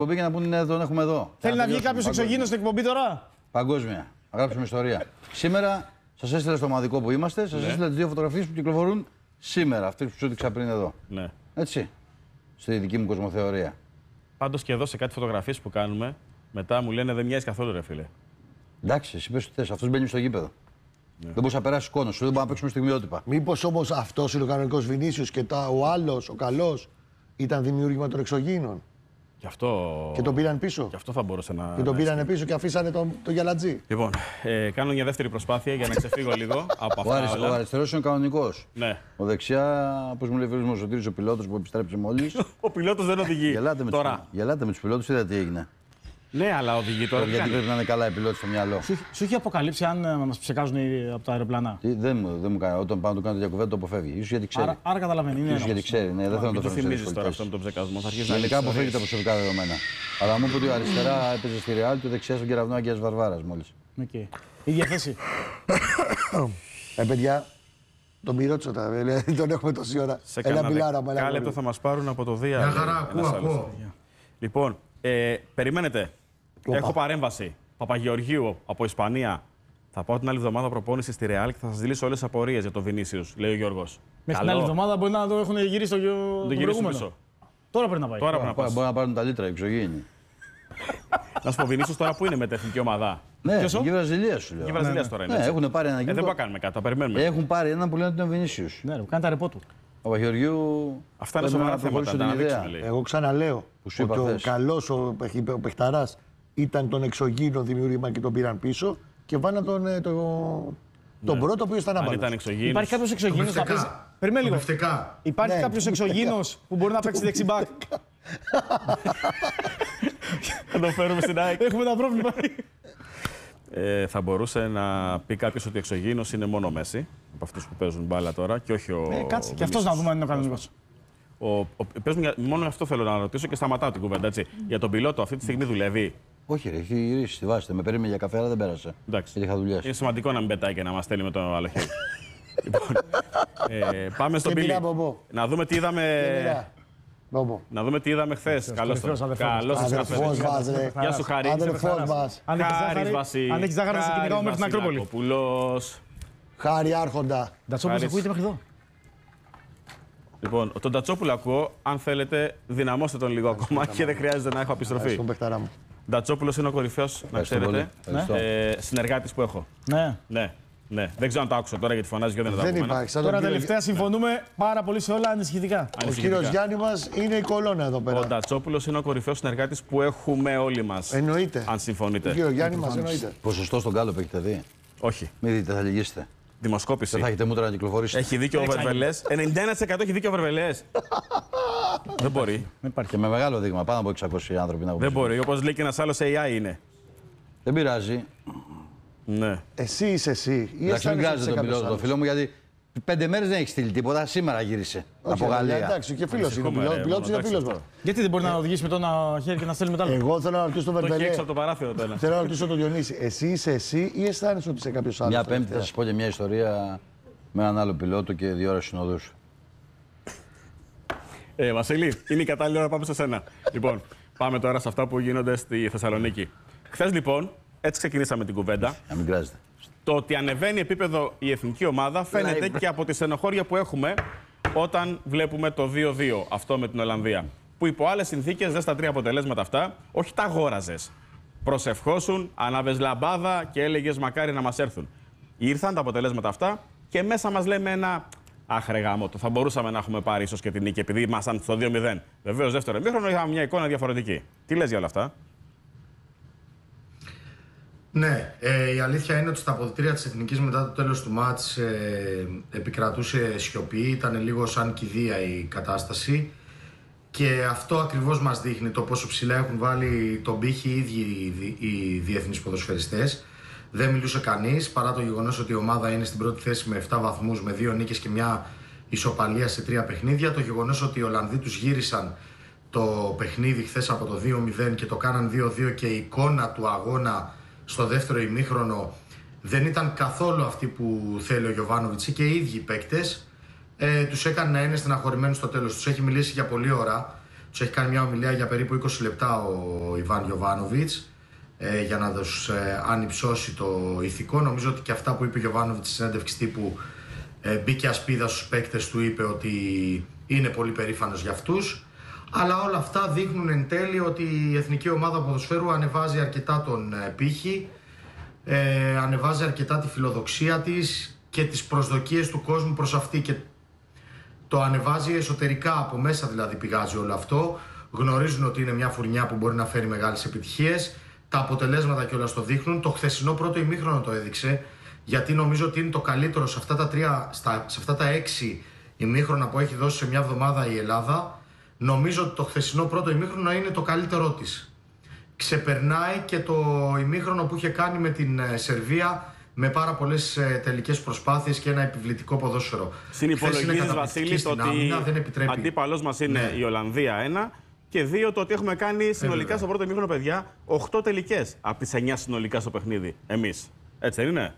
Εκπομπή και να πούνε ναι, τον έχουμε εδώ. Θέλει να βγει κάποιο εξωγήινος στην εκπομπή τώρα. Παγκόσμια. Να γράψουμε ιστορία. Σήμερα σας έστειλα στο ομαδικό που είμαστε, σας έστειλα τις δύο φωτογραφίες που κυκλοφορούν σήμερα. Αυτές που σου έδειξα πριν εδώ. Ναι. Έτσι. Στη δική μου κοσμοθεωρία. Πάντως και εδώ σε κάτι φωτογραφίες που κάνουμε, μετά μου λένε δεν μοιάζει καθόλου, ρε φίλε. Εντάξει, εσύ πες τι θες. Αυτός μπαίνει στο γήπεδο. Ναι. Δεν μπορείς να περάσεις κόνο σου, δεν μπορούμε να παίξουμε στιγμιότυπα. Μήπως όμως αυτός είναι ο κανονικός Βινίσιος και ο άλλος, ο καλός, ήταν δημιούργημα των εξωγήινων. Και αυτό... Και τον πήραν πίσω. Και αυτό θα μπορούσε να... Και τον πήραν πίσω και αφήσανε το γυαλατζή. Λοιπόν, κάνω μια δεύτερη προσπάθεια για να ξεφύγω λίγο από αυτά όλα. Ο αριστερός είναι κανονικός. Ναι. Ο δεξιά, πώς μου λέει ο φίλος μου ο Σωτήρης, ο πιλότος που επιστρέψε μόλις. Ο πιλότος δεν οδηγεί. Γελάτε με τους πιλότους, είδατε τι έγινε. Ναι, αλλά οδηγεί τώρα. Γιατί πρέπει να είναι καλά οι πιλότοι στο μυαλό. Σου έχει αποκαλύψει αν μας ψεκάζουν από τα αεροπλάνα. Δεν μου κάνει. Όταν πάω να του κάνω τέτοια κουβέντα το αποφεύγει. Ίσως γιατί ξέρει. Άρα καταλαβαίνει. Ίσως γιατί ξέρει. Ναι, δεν θέλω να το θυμίζει τώρα αυτό με τον ψεκασμό. Γενικά αποφεύγει τα προσωπικά δεδομένα. Αλλά μου είπε ότι ο αριστερά έπαιζε στη Ρεάλ και ο δεξιά στον κεραυνό Αγίας Βαρβάρας μόλις. Ίδια θέση. Παιδιά, τον μοιρότσο τώρα. Τον έχουμε τόση ώρα. Ένα λεπτό θα μας πάρουν από το Δία. Μια χαρά, ακούω. Λοιπόν, περιμένετε. Έχω παρέμβαση. Παπαγεωργίου από Ισπανία. Θα πάω την άλλη εβδομάδα προπόνηση στη Ρεάλ και θα σας λύσω όλες τις απορίες για τον Βινίσιους, λέει ο Γιώργος. Μέχρι την άλλη εβδομάδα μπορεί να το έχουν γυρίσει το προηγούμενο. Τώρα πρέπει να πάει. Μπορεί να πάρουν τα λίτρα εξωγήινοι. Να σου πω, Βινίσιους τώρα που είναι με την εθνική ομάδα. Ναι, η Βραζιλία σου λέω. Η Βραζιλία τώρα είναι. Ναι, έχουν πάρει έναν. Δεν μπορούμε να κάνουμε κάτι, τα περιμένουμε. Έχουν πάρει έναν που λένε ότι είναι ο Βινίσιους. Ναι, κάνει τα ρεπό του. Ο Παπαγεωργίου. Αυτά είναι σοβαρά θέματα. Εγώ ξαναλέω ότι ο καλός ο παιχταράς ήταν τον εξωγήινο δημιούργημα και τον πήραν πίσω και βάλαν τον πρώτο που ήταν άμπαλος. Υπάρχει κάποιος εξωγήινος να παίζει. Περιμένει λίγο. Υπάρχει κάποιος εξωγήινος που μπορεί να παίξει δεξιμπάκ. Θα το φέρουμε στην ΑΕΚ. Έχουμε ένα πρόβλημα. Θα μπορούσε να πει κάποιος ότι εξωγήινος είναι μόνο ο Μέση, από αυτούς που παίζουν μπάλα τώρα και όχι ο. Κάτσε, και αυτός να δούμε αν είναι ο κανονικός. Μόνο αυτό θέλω να ρωτήσω και σταματάω την κουβέντα. Έτσι. Για τον πιλότο αυτή τη στιγμή δουλεύει. Όχι, ρε, έχει γυρίσει στη βάση. Με περίμενε για καφέ, αλλά δεν πέρασε. Εντάξει. Είχα δουλειές. Είναι σημαντικό να μην πετάει και να μας στέλνει με το άλλο χέρι. Λοιπόν, πάμε στον Πιλί. Να δούμε τι είδαμε. Να δούμε τι είδαμε χθες. Καλώς ήρθατε. Γεια σου, Χαρή. Αδερφός μας. Αν έχεις ζάχαρη, σε κυνηγάω μέχρι την Ακρόπολη. Χάρη Άρχοντα. Ντατσόπουλος ακούγεται μέχρι εδώ. Λοιπόν, τον Ντατσόπουλο ακούω. Αν θέλετε, δυναμώστε τον λίγο ακόμα και δεν χρειάζεται να έχω επιστροφή. Ντατσόπουλος είναι ο κορυφαίος, να ξέρετε, συνεργάτης που έχω. Ναι. Δεν ξέρω αν το άκουσα τώρα γιατί φωνάζει και δεν είναι υπάρχει. Τώρα τελευταία συμφωνούμε πάρα πολύ σε όλα ανησυχητικά. Ο κύριος Γιάννη μας είναι η κολόνα εδώ πέρα. Ο Ντατσόπουλος είναι ο κορυφαίος συνεργάτης που έχουμε όλοι μας. Εννοείται. Αν συμφωνείτε. Ο κύριος Γιάννη μας εννοείται. Ποσοστό στον Γκάλοπ έχετε δει? Όχι. Μην δείτε, θα λυγίσετε. Δημοσκόπηση. Δεν θα έχετε μούτρα να κυκλοφορήσετε. Έχει δίκιο ο Βερβελές. 91% έχει δίκιο ο Βερβελές. Δεν μπορεί. Και με μεγάλο δείγμα, πάνω από 600 άνθρωποι να δεν μπορεί. Όπως λέει και ένας άλλος AI είναι. Δεν πειράζει. Ναι. Εσύ είσαι εσύ. Εντάξει, μην κράζετε τον πιλότο, το φίλο μου, γιατί 5 μέρες δεν έχει στείλει τίποτα. Σήμερα γύρισε από Γαλλία. Εντάξει, και φίλος είναι. Ο πιλότος είναι φίλος μου. Γιατί δεν μπορεί να οδηγήσει με το ένα χέρι και να στέλνει μετά? Εγώ θέλω να ρωτήσω τον Βερβελέ. Έξω από το παράθυρο τώρα. Θέλω να ρωτήσω τον Διονύση. Εσύ είσαι εσύ ή αισθάνεσαι ότι είσαι κάποιος άλλος? Μια Πέμπτη θα σας πω και μια ιστορία με έναν άλλο πιλότο και 2 ώρες συνοδούς. Βασίλη, είναι η κατάλληλη ώρα να πάμε σε σένα. Λοιπόν, πάμε τώρα σε αυτά που γίνονται στη Θεσσαλονίκη. Χθες λοιπόν, έτσι ξεκινήσαμε την κουβέντα. Να μην κράζετε. Το ότι ανεβαίνει επίπεδο η εθνική ομάδα φαίνεται και από τη στενοχώρια που έχουμε όταν βλέπουμε το 2-2, αυτό με την Ολλανδία. Που υπό άλλες συνθήκες, δες τα 3 αποτελέσματα αυτά, όχι τα αγόραζες. Προσευχόσουν, ανάβες λαμπάδα και έλεγες μακάρι να μας έρθουν. Ήρθαν τα αποτελέσματα αυτά και μέσα μας λέμε ένα αχ ρε γάμο, θα μπορούσαμε να έχουμε πάρει ίσως και την νίκη επειδή ήμασταν στο 2-0. Βεβαίως, δεύτερο ημίχρονο είχαμε μια εικόνα διαφορετική. Τι λες για όλα αυτά? Ναι, η αλήθεια είναι ότι στα αποδυτήρια της Εθνικής μετά το τέλος του μάτς επικρατούσε σιωπή, ήταν λίγο σαν κηδεία η κατάσταση και αυτό ακριβώς μας δείχνει το πόσο ψηλά έχουν βάλει τον πύχη οι ίδιοι οι διεθνείς ποδοσφαιριστές. Δεν μιλούσε κανείς παρά το γεγονός ότι η ομάδα είναι στην πρώτη θέση με 7 βαθμούς, με 2 νίκες και μια ισοπαλία σε 3 παιχνίδια. Το γεγονός ότι οι Ολλανδοί τους γύρισαν το παιχνίδι χθες από το 2-0 και το κάναν 2-2 και η εικόνα του αγώνα στο δεύτερο ημίχρονο δεν ήταν καθόλου αυτή που θέλει ο Γιοβάνοβιτς και οι ίδιοι παίκτες τους έκανε να είναι στεναχωρημένους στο τέλος. Τους έχει μιλήσει για πολλή ώρα. Τους έχει κάνει μια ομιλία για περίπου 20 λεπτά ο Ιβάν Γιοβάνοβιτς για να τους ανυψώσει το ηθικό. Νομίζω ότι και αυτά που είπε ο Γιοβάνοβιτς στη συνέντευξη τύπου μπήκε ασπίδα στους παίκτες του, είπε ότι είναι πολύ περήφανος για αυτούς. Αλλά όλα αυτά δείχνουν εν τέλει ότι η εθνική ομάδα ποδοσφαίρου ανεβάζει αρκετά τον πύχη, ανεβάζει αρκετά τη φιλοδοξία της και τις προσδοκίες του κόσμου προς αυτή, και το ανεβάζει εσωτερικά, από μέσα δηλαδή πηγάζει όλο αυτό. Γνωρίζουν ότι είναι μια φουρνιά που μπορεί να φέρει μεγάλες επιτυχίες. Τα αποτελέσματα κιόλας το δείχνουν. Το χθεσινό πρώτο ημίχρονο το έδειξε, γιατί νομίζω ότι είναι το καλύτερο σε αυτά τα 6 ημίχρονα που έχει δώσει σε μια εβδομάδα η Ελλάδα. Νομίζω ότι το χθεσινό πρώτο ημίχρονο είναι το καλύτερό της. Ξεπερνάει και το ημίχρονο που είχε κάνει με την Σερβία, με πάρα πολλές τελικές προσπάθειες και ένα επιβλητικό ποδόσφαιρο. Συνυπολογίζεις, Βασίλη, ότι αντίπαλος μας είναι η Ολλανδία 1 και 2 το ότι έχουμε κάνει συνολικά στο πρώτο ημίχρονο, παιδιά, 8 τελικές από τις 9 συνολικά στο παιχνίδι. Εμείς. Έτσι δεν είναι?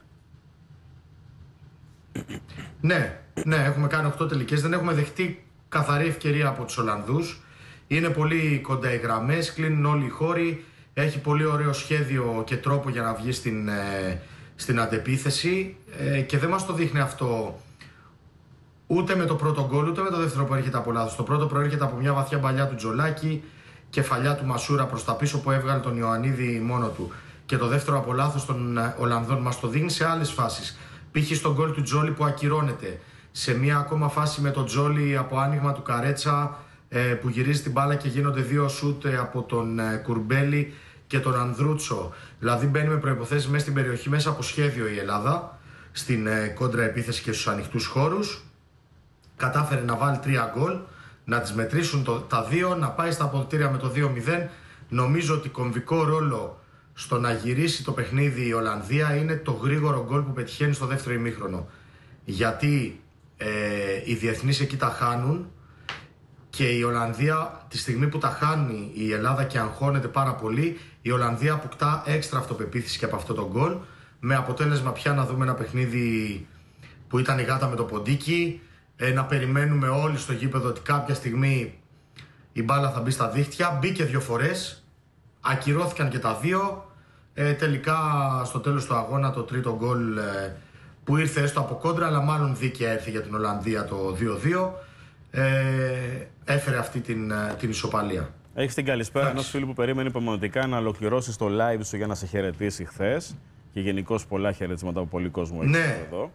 Ναι, έχουμε κάνει 8 τελικές. Δεν έχουμε δεχτεί καθαρή ευκαιρία από τους Ολλανδούς. Είναι πολύ κοντά οι γραμμές, κλείνουν όλοι οι χώροι. Έχει πολύ ωραίο σχέδιο και τρόπο για να βγει στην αντεπίθεση και δεν μας το δείχνει αυτό ούτε με το πρώτο γκολ ούτε με το δεύτερο που έρχεται από λάθος. Το πρώτο προέρχεται από μια βαθιά μπαλιά του Τζολάκη, κεφαλιά του Μασούρα προς τα πίσω που έβγαλε τον Ιωαννίδη μόνο του. Και το δεύτερο από λάθος των Ολλανδών μας το δείχνει σε άλλες φάσεις. Π.χ. στον γκολ του Τζόλι που ακυρώνεται. Σε μια ακόμα φάση με τον Τζόλι από άνοιγμα του Καρέτσα που γυρίζει την μπάλα και γίνονται 2 σούτ από τον Κουρμπέλη και τον Ανδρούτσο. Δηλαδή μπαίνει με προϋποθέσεις μέσα στην περιοχή, μέσα από σχέδιο η Ελλάδα, στην κόντρα επίθεση και στους ανοιχτούς χώρους. Κατάφερε να βάλει 3 γκολ, να τις μετρήσουν τα 2, να πάει στα αποδυτήρια με το 2-0. Νομίζω ότι κομβικό ρόλο στο να γυρίσει το παιχνίδι η Ολλανδία είναι το γρήγορο γκολ που πετυχαίνει στο δεύτερο ημίχρονο. Γιατί οι διεθνείς εκεί τα χάνουν και η Ολλανδία, τη στιγμή που τα χάνει η Ελλάδα και αγχώνεται πάρα πολύ, η Ολλανδία αποκτά έξτρα αυτοπεποίθηση και από αυτό το γκολ, με αποτέλεσμα πια να δούμε ένα παιχνίδι που ήταν η γάτα με το ποντίκι, να περιμένουμε όλοι στο γήπεδο ότι κάποια στιγμή η μπάλα θα μπει στα δίχτυα. Μπήκε 2 φορές, ακυρώθηκαν και τα 2. Τελικά στο τέλος του αγώνα το τρίτο γκολ που ήρθε έστω από κόντρα, αλλά μάλλον δίκαια έρθει για την Ολλανδία το 2-2, έφερε αυτή την ισοπαλία. Έχεις την καλησπέρα ενός φίλου που περίμενε υπομονετικά να ολοκληρώσεις το live σου για να σε χαιρετήσει χθες. Και γενικώς πολλά χαιρετίσματα από πολύ κόσμο εδώ.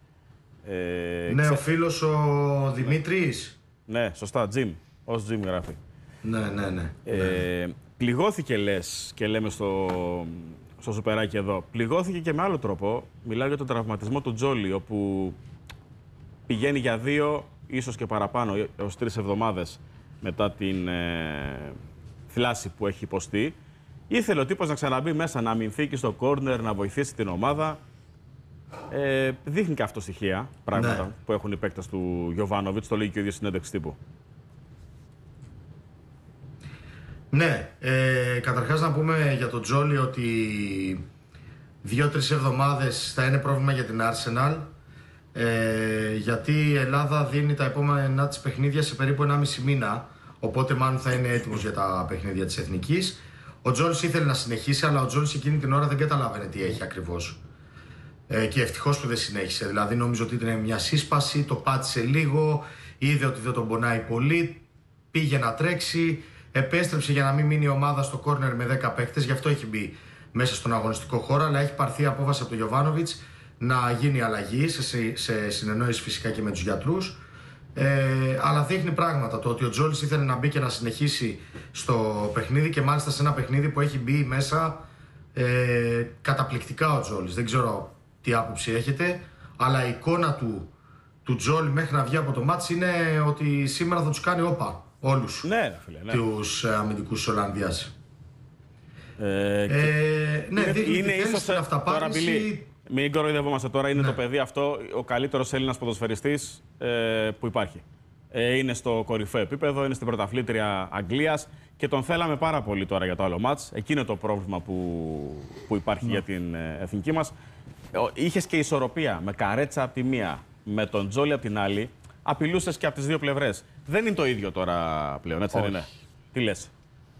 Ο φίλος ο Δημήτρης. Ναι, σωστά, Jim. Ως Jim γράφει. Ναι. Πληγώθηκε, λες, και λέμε στο σουπεράκι εδώ. Πληγώθηκε και με άλλο τρόπο. Μιλάω για τον τραυματισμό του Τζόλι, όπου πηγαίνει για 2, ίσως και παραπάνω, έως 3 εβδομάδες μετά την θλάση που έχει υποστεί. Ήθελε ο τύπος να ξαναμπεί μέσα, να αμυνθεί και στο κόρνερ, να βοηθήσει την ομάδα. Δείχνει και αυτό στοιχεία, πράγματα που έχουν οι παίκτες του Γιοβάνοβιτς, το λέει και ο ίδιος συνέντευξη τύπου. Ναι, καταρχάς να πούμε για τον Τζόλι ότι 2-3 εβδομάδες θα είναι πρόβλημα για την Arsenal, γιατί η Ελλάδα δίνει τα επόμενα της παιχνίδια σε περίπου 1,5 μήνα, οπότε μάλλον θα είναι έτοιμος για τα παιχνίδια της Εθνικής. Ο Τζόλις ήθελε να συνεχίσει, αλλά ο Τζόλις εκείνη την ώρα δεν καταλάβαινε τι έχει ακριβώς. Και ευτυχώς που δεν συνέχισε. Δηλαδή, νόμιζε ότι ήταν μια σύσπαση, το πάτησε λίγο, είδε ότι δεν τον πονάει πολύ, πήγε να τρέξει, επέστρεψε για να μην μείνει η ομάδα στο κόρνερ με 10 παίκτες, γι' αυτό έχει μπει μέσα στον αγωνιστικό χώρο. Αλλά έχει πάρθει απόφαση από τον Γιοβάνοβιτς να γίνει αλλαγή, σε συνεννόηση φυσικά και με τους γιατρούς. Αλλά δείχνει πράγματα το ότι ο Τζόλις ήθελε να μπει και να συνεχίσει στο παιχνίδι, και μάλιστα σε ένα παιχνίδι που έχει μπει μέσα καταπληκτικά ο Τζόλις. Δεν ξέρω τι άποψη έχετε, αλλά η εικόνα του Τζόλι μέχρι να βγει από το μάτς είναι ότι σήμερα θα τους κάνει όπα όλους τους αμυντικούς της Ολλανδίας. Είναι ίσως την αυταπάτηση. Μην κοροϊδευόμαστε τώρα, είναι το παιδί αυτό ο καλύτερος Έλληνας ποδοσφαιριστής που υπάρχει. Είναι στο κορυφαίο επίπεδο, είναι στην πρωταθλήτρια Αγγλίας και τον θέλαμε πάρα πολύ τώρα για το άλλο μάτς. Εκείνο το πρόβλημα που υπάρχει για την εθνική μας. Είχες και ισορροπία με Καρέτσα από τη μία, με τον Τζόλι από την άλλη. Απειλούσες και από τις δύο πλευρές. Δεν είναι το ίδιο τώρα πλέον, έτσι δεν είναι? Τι λες?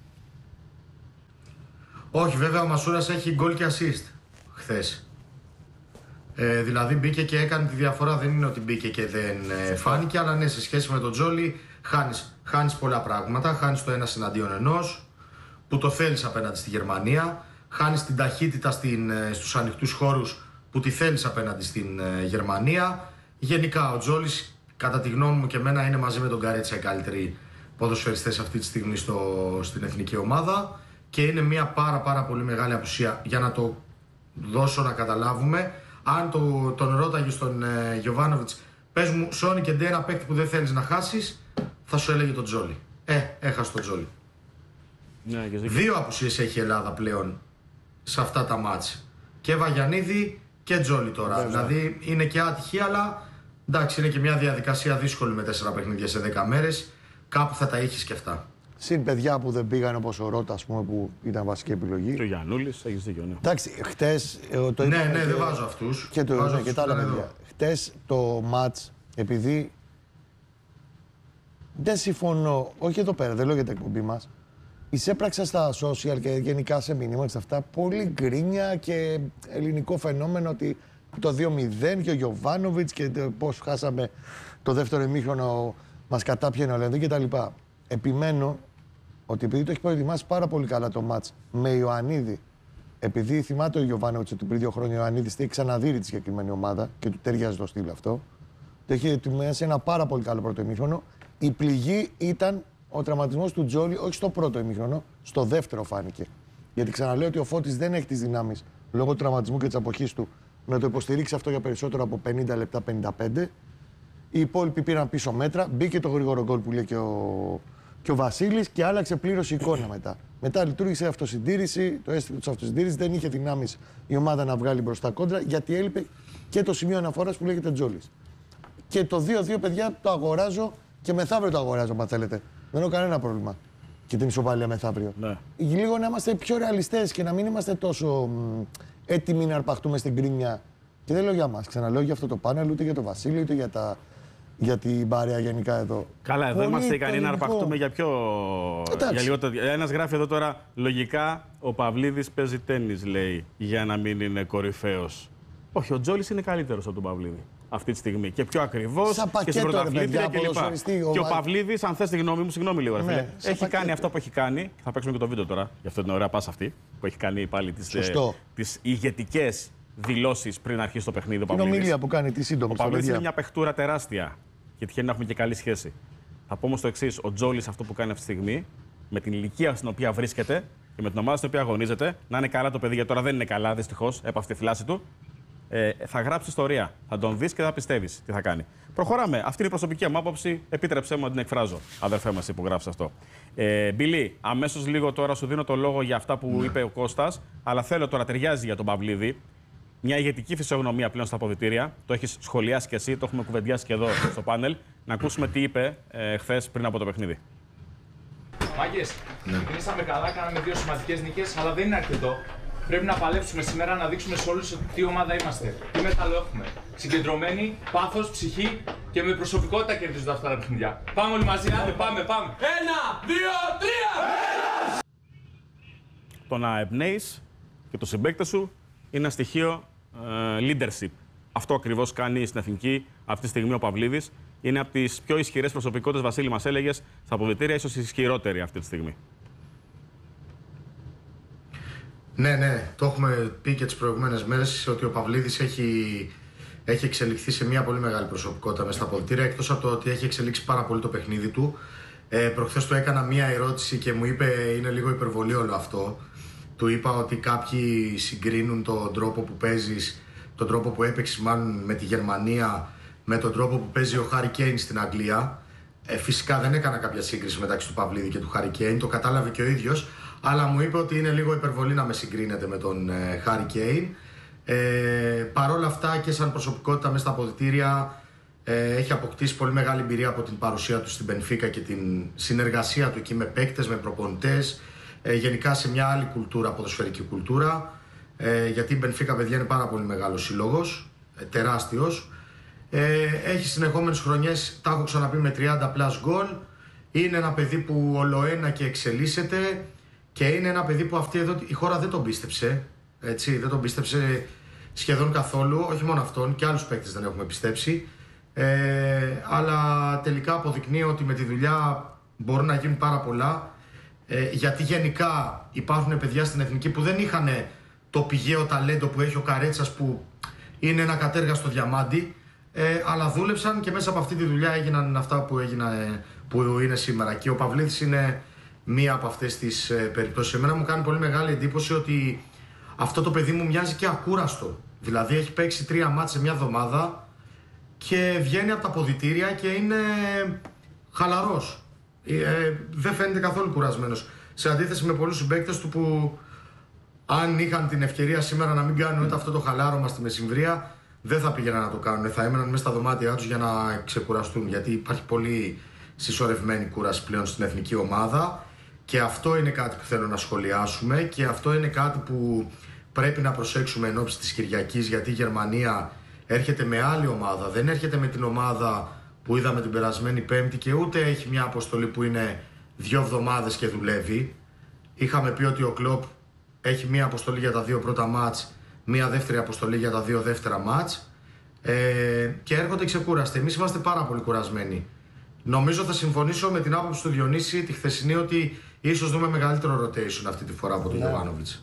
Όχι, βέβαια ο Μασούρας έχει γκολ και assist χθες. Δηλαδή μπήκε και έκανε τη διαφορά, δεν είναι ότι μπήκε και δεν φάνηκε, αλλά ναι, σε σχέση με τον Τζόλι χάνεις πολλά πράγματα. Χάνεις το 1-1 που το θέλεις απέναντι στη Γερμανία. Χάνεις την ταχύτητα στους ανοιχτούς χώρους που τη θέλεις απέναντι στην Γερμανία. Γενικά ο Τζόλις, κατά τη γνώμη μου και εμένα, είναι μαζί με τον Γκαρέτσα οι καλύτεροι ποδοσφαιριστές αυτή τη στιγμή στην εθνική ομάδα και είναι μια πάρα πολύ μεγάλη απουσία. Για να το δώσω να καταλάβουμε, αν τον ρώταγε στον Γιοβάνοβιτς, πες μου Σόνι και Ντε ένα παίκτη που δεν θέλεις να χάσεις, θα σου έλεγε τον Τζόλι. Έχασε τον Τζόλι. Ναι, δύο απουσίες έχει η Ελλάδα πλέον σε αυτά τα μάτς. Και Βαγιανίδη και Τζόλι τώρα. Βέβαια. Δηλαδή είναι και άτυχη, αλλά εντάξει, είναι και μια διαδικασία δύσκολη με 4 παιχνίδια σε 10 μέρες. Κάπου θα τα είχες και αυτά. Συν παιδιά που δεν πήγαν όπως ο Ρώτα, ας πούμε, που ήταν βασική επιλογή. Και ο Γιαννούλης, έχεις δίκιο, ναι. Εντάξει, χτες. Ναι, δεν βάζω αυτούς. Και τα άλλα παιδιά. Χτες το μάτς, επειδή. Δεν συμφωνώ, όχι εδώ πέρα, δεν λέω για την εκπομπή μας. Εισέπραξα στα social και γενικά σε μήνυμα και σε αυτά πολύ γκρίνια και ελληνικό φαινόμενο ότι το 2-0 και ο Γιοβάνοβιτς και πώς χάσαμε το δεύτερο ημίχρονο, μας κατάπιανε ο Ολλανδί κτλ. Επιμένω ότι επειδή το έχει προετοιμάσει πάρα πολύ καλά το μάτς με Ιωαννίδη, επειδή θυμάται ο Γιοβάνοβιτς ότι πριν 2 χρόνια ο Ιωαννίδης έχει ξαναδείρει τη συγκεκριμένη ομάδα και του ταιριάζει το στυλ αυτό, το έχει ετοιμάσει ένα πάρα πολύ καλό πρώτο ημίχρονο. Η πληγή ήταν ο τραυματισμός του Τζόλι, όχι στο πρώτο ημίχρονο, στο δεύτερο φάνηκε. Γιατί ξαναλέω ότι ο Φώτης δεν έχει τις δυνάμεις λόγω του τραυματισμού και της αποχής του να το υποστηρίξει αυτό για περισσότερο από 50 λεπτά, 55. Οι υπόλοιποι πήραν πίσω μέτρα. Μπήκε το γρήγορο γκολ που λέει και ο Βασίλης και άλλαξε πλήρως η εικόνα μετά. Μετά λειτουργήσε η αυτοσυντήρηση, το αίσθημα της αυτοσυντήρησης. Δεν είχε δυνάμεις η ομάδα να βγάλει μπροστά κόντρα γιατί έλειπε και το σημείο αναφοράς που λέγεται Τζόλις. Και το 2-2, παιδιά, το αγοράζω και μεθαύριο το αγοράζω, αν θέλετε. Δεν έχω κανένα πρόβλημα. Και την ισοπαλία μεθαύριο. Ναι. Λίγο να είμαστε πιο ρεαλιστές και να μην είμαστε τόσο έτοιμοι να αρπαχτούμε στην κρίνια. Και δεν λέω για μας. Ξαναλέω για αυτό το πάνελ, ούτε για το Βασίλειο, ούτε για την παρέα γενικά εδώ. Καλά, εδώ είμαστε ικανοί να αρπαχτούμε για πιο. Για λιγότερο. Ένας γράφει εδώ τώρα, λογικά ο Παυλίδης παίζει τένις, λέει, για να μην είναι κορυφαίος. Όχι, ο Τζόλις είναι καλύτερος από τον Παυλίδη αυτή τη στιγμή. Και πιο ακριβώς και στην πρωταθλήτρια κλπ. Και ο Παυλίδης, αν θες τη γνώμη μου, συγγνώμη λίγο, φίλε, έχει κάνει αυτό που έχει κάνει. Θα παίξουμε και το βίντεο τώρα, για αυτό την ωραία πάσα αυτή που έχει κάνει πάλι τις ηγετικές δηλώσεις πριν αρχίσει το παιχνίδι. Την ομιλία που κάνει τη σύντομη. Ο Παυλίδης είναι μια παιχτούρα τεράστια και τυχαίνει να έχουμε και καλή σχέση. Θα πω όμως το εξής: ο Τζόλις αυτό που κάνει αυτή τη στιγμή, με την ηλικία στην οποία βρίσκεται και με την ομάδα στην οποία αγωνίζεται, να είναι καλά το παιδί, γιατί τώρα δεν είναι καλά, δυστυχώς, έπαυσε τη θλάση του. Θα γράψει ιστορία. Θα τον δεις και θα πιστεύεις τι θα κάνει. Προχωράμε. Αυτή είναι η προσωπική μου άποψη. Επίτρεψέ μου να την εκφράζω, αδερφέ μας που γράψει αυτό. Μπιλί, αμέσως λίγο τώρα σου δίνω το λόγο για αυτά που είπε ο Κώστας, αλλά θέλω τώρα, ταιριάζει για τον Παυλίδη. Μια ηγετική φυσιογνωμία πλέον στα αποδυτήρια. Το έχεις σχολιάσει κι εσύ, το έχουμε κουβεντιάσει και εδώ στο πάνελ. Να ακούσουμε τι είπε χθες πριν από το παιχνίδι. Μάγκες, ξεκινήσαμε καλά, κάναμε 2 σημαντικές νίκες, αλλά δεν είναι αρκετό. Πρέπει να παλέψουμε σήμερα να δείξουμε σε όλους τι ομάδα είμαστε, τι μέταλλο έχουμε. Συγκεντρωμένοι, πάθος, ψυχή και με προσωπικότητα κερδίζονται αυτά τα παιχνίδια. Πάμε όλοι μαζί, άντε, πάμε. 1, 2, 3! Το να εμπνέεις και το συμπαίκτε σου είναι ένα στοιχείο leadership. Αυτό ακριβώς κάνει στην εθνική αυτή τη στιγμή ο Παυλίδης. Είναι από τις πιο ισχυρές προσωπικότητες, Βασίλη, μας έλεγες, στα αποδυτήρια, ίσως η ισχυρότερη αυτή τη στιγμή. Ναι, το έχουμε πει και τις προηγούμενες μέρες ότι ο Παυλίδης έχει εξελιχθεί σε μια πολύ μεγάλη προσωπικότητα μέσα στα αποδυτήρια, εκτός από το ότι έχει εξελίξει πάρα πολύ το παιχνίδι του. Προχθές του έκανα μια ερώτηση και μου είπε είναι λίγο υπερβολή όλο αυτό. Του είπα ότι κάποιοι συγκρίνουν τον τρόπο που παίζεις, τον τρόπο που έπαιξες μάλλον με τη Γερμανία, με τον τρόπο που παίζει ο Χάρι Κέιν στην Αγγλία. Φυσικά δεν έκανα κάποια σύγκριση μεταξύ του Παυλίδη και του Χάρι Κέιν, το κατάλαβε και ο ίδιος, αλλά μου είπε ότι είναι λίγο υπερβολή να με συγκρίνεται με τον Χάρι Κέιν. Παρ' όλα αυτά και σαν προσωπικότητα μέσα στα αποδυτήρια έχει αποκτήσει πολύ μεγάλη εμπειρία από την παρουσία του στην Μπενφίκα και την συνεργασία του εκεί με παίκτες, με προπονητές, γενικά σε μια άλλη κουλτούρα, ποδοσφαιρική κουλτούρα, γιατί η Μπενφίκα, παιδιά, είναι πάρα πολύ μεγάλος σύλλογος, τεράστιος. Έχει συνεχόμενες χρονιές, τα έχω ξαναπεί, με 30 plus γκολ. Είναι ένα παιδί που ολοένα και εξελίσσεται και είναι ένα παιδί που αυτή εδώ η χώρα δεν τον πίστεψε. Έτσι, δεν τον πίστεψε σχεδόν καθόλου, όχι μόνο αυτόν, και άλλους παίκτες δεν έχουμε πιστέψει. Αλλά τελικά αποδεικνύει ότι με τη δουλειά μπορούν να γίνουν πάρα πολλά. Γιατί γενικά υπάρχουν παιδιά στην εθνική που δεν είχαν το πηγαίο ταλέντο που έχει ο Καρέτσας, που είναι ένα κατέργαστο διαμάντι, αλλά δούλεψαν και μέσα από αυτή τη δουλειά έγιναν αυτά που είναι σήμερα. Και ο Παυλίδης είναι μία από αυτές τις περιπτώσεις. Εμένα μου κάνει πολύ μεγάλη εντύπωση ότι αυτό το παιδί μου μοιάζει και ακούραστο. Δηλαδή έχει παίξει 3 μάτς σε μια εβδομάδα και βγαίνει από τα αποδυτήρια και είναι χαλαρός. Δεν φαίνεται καθόλου κουρασμένος. Σε αντίθεση με πολλούς συμπαίκτες του που αν είχαν την ευκαιρία σήμερα να μην κάνουν ούτε αυτό το χαλάρωμα στη μεσημβρία, δεν θα πήγαιναν να το κάνουν. Θα έμεναν μέσα στα δωμάτια τους για να ξεκουραστούν. Γιατί υπάρχει πολύ συσσωρευμένη κούραση πλέον στην εθνική ομάδα. Και αυτό είναι κάτι που θέλω να σχολιάσουμε και αυτό είναι κάτι που πρέπει να προσέξουμε εν ώψη της Κυριακής, γιατί η Γερμανία έρχεται με άλλη ομάδα, δεν έρχεται με την ομάδα που είδαμε την περασμένη Πέμπτη και ούτε έχει μια αποστολή που είναι 2 εβδομάδες και δουλεύει. Είχαμε πει ότι ο Κλοπ έχει μια αποστολή για τα 2 πρώτα μάτς, μια δεύτερη αποστολή για τα 2 δεύτερα μάτς και έρχονται ξεκούραστοι. Εμείς είμαστε πάρα πολύ κουρασμένοι. Νομίζω θα συμφωνήσω με την άποψη του Διονύση τη χθεσινή ότι ίσως δούμε μεγαλύτερο rotation αυτή τη φορά από τον Γιοβάνοβιτς.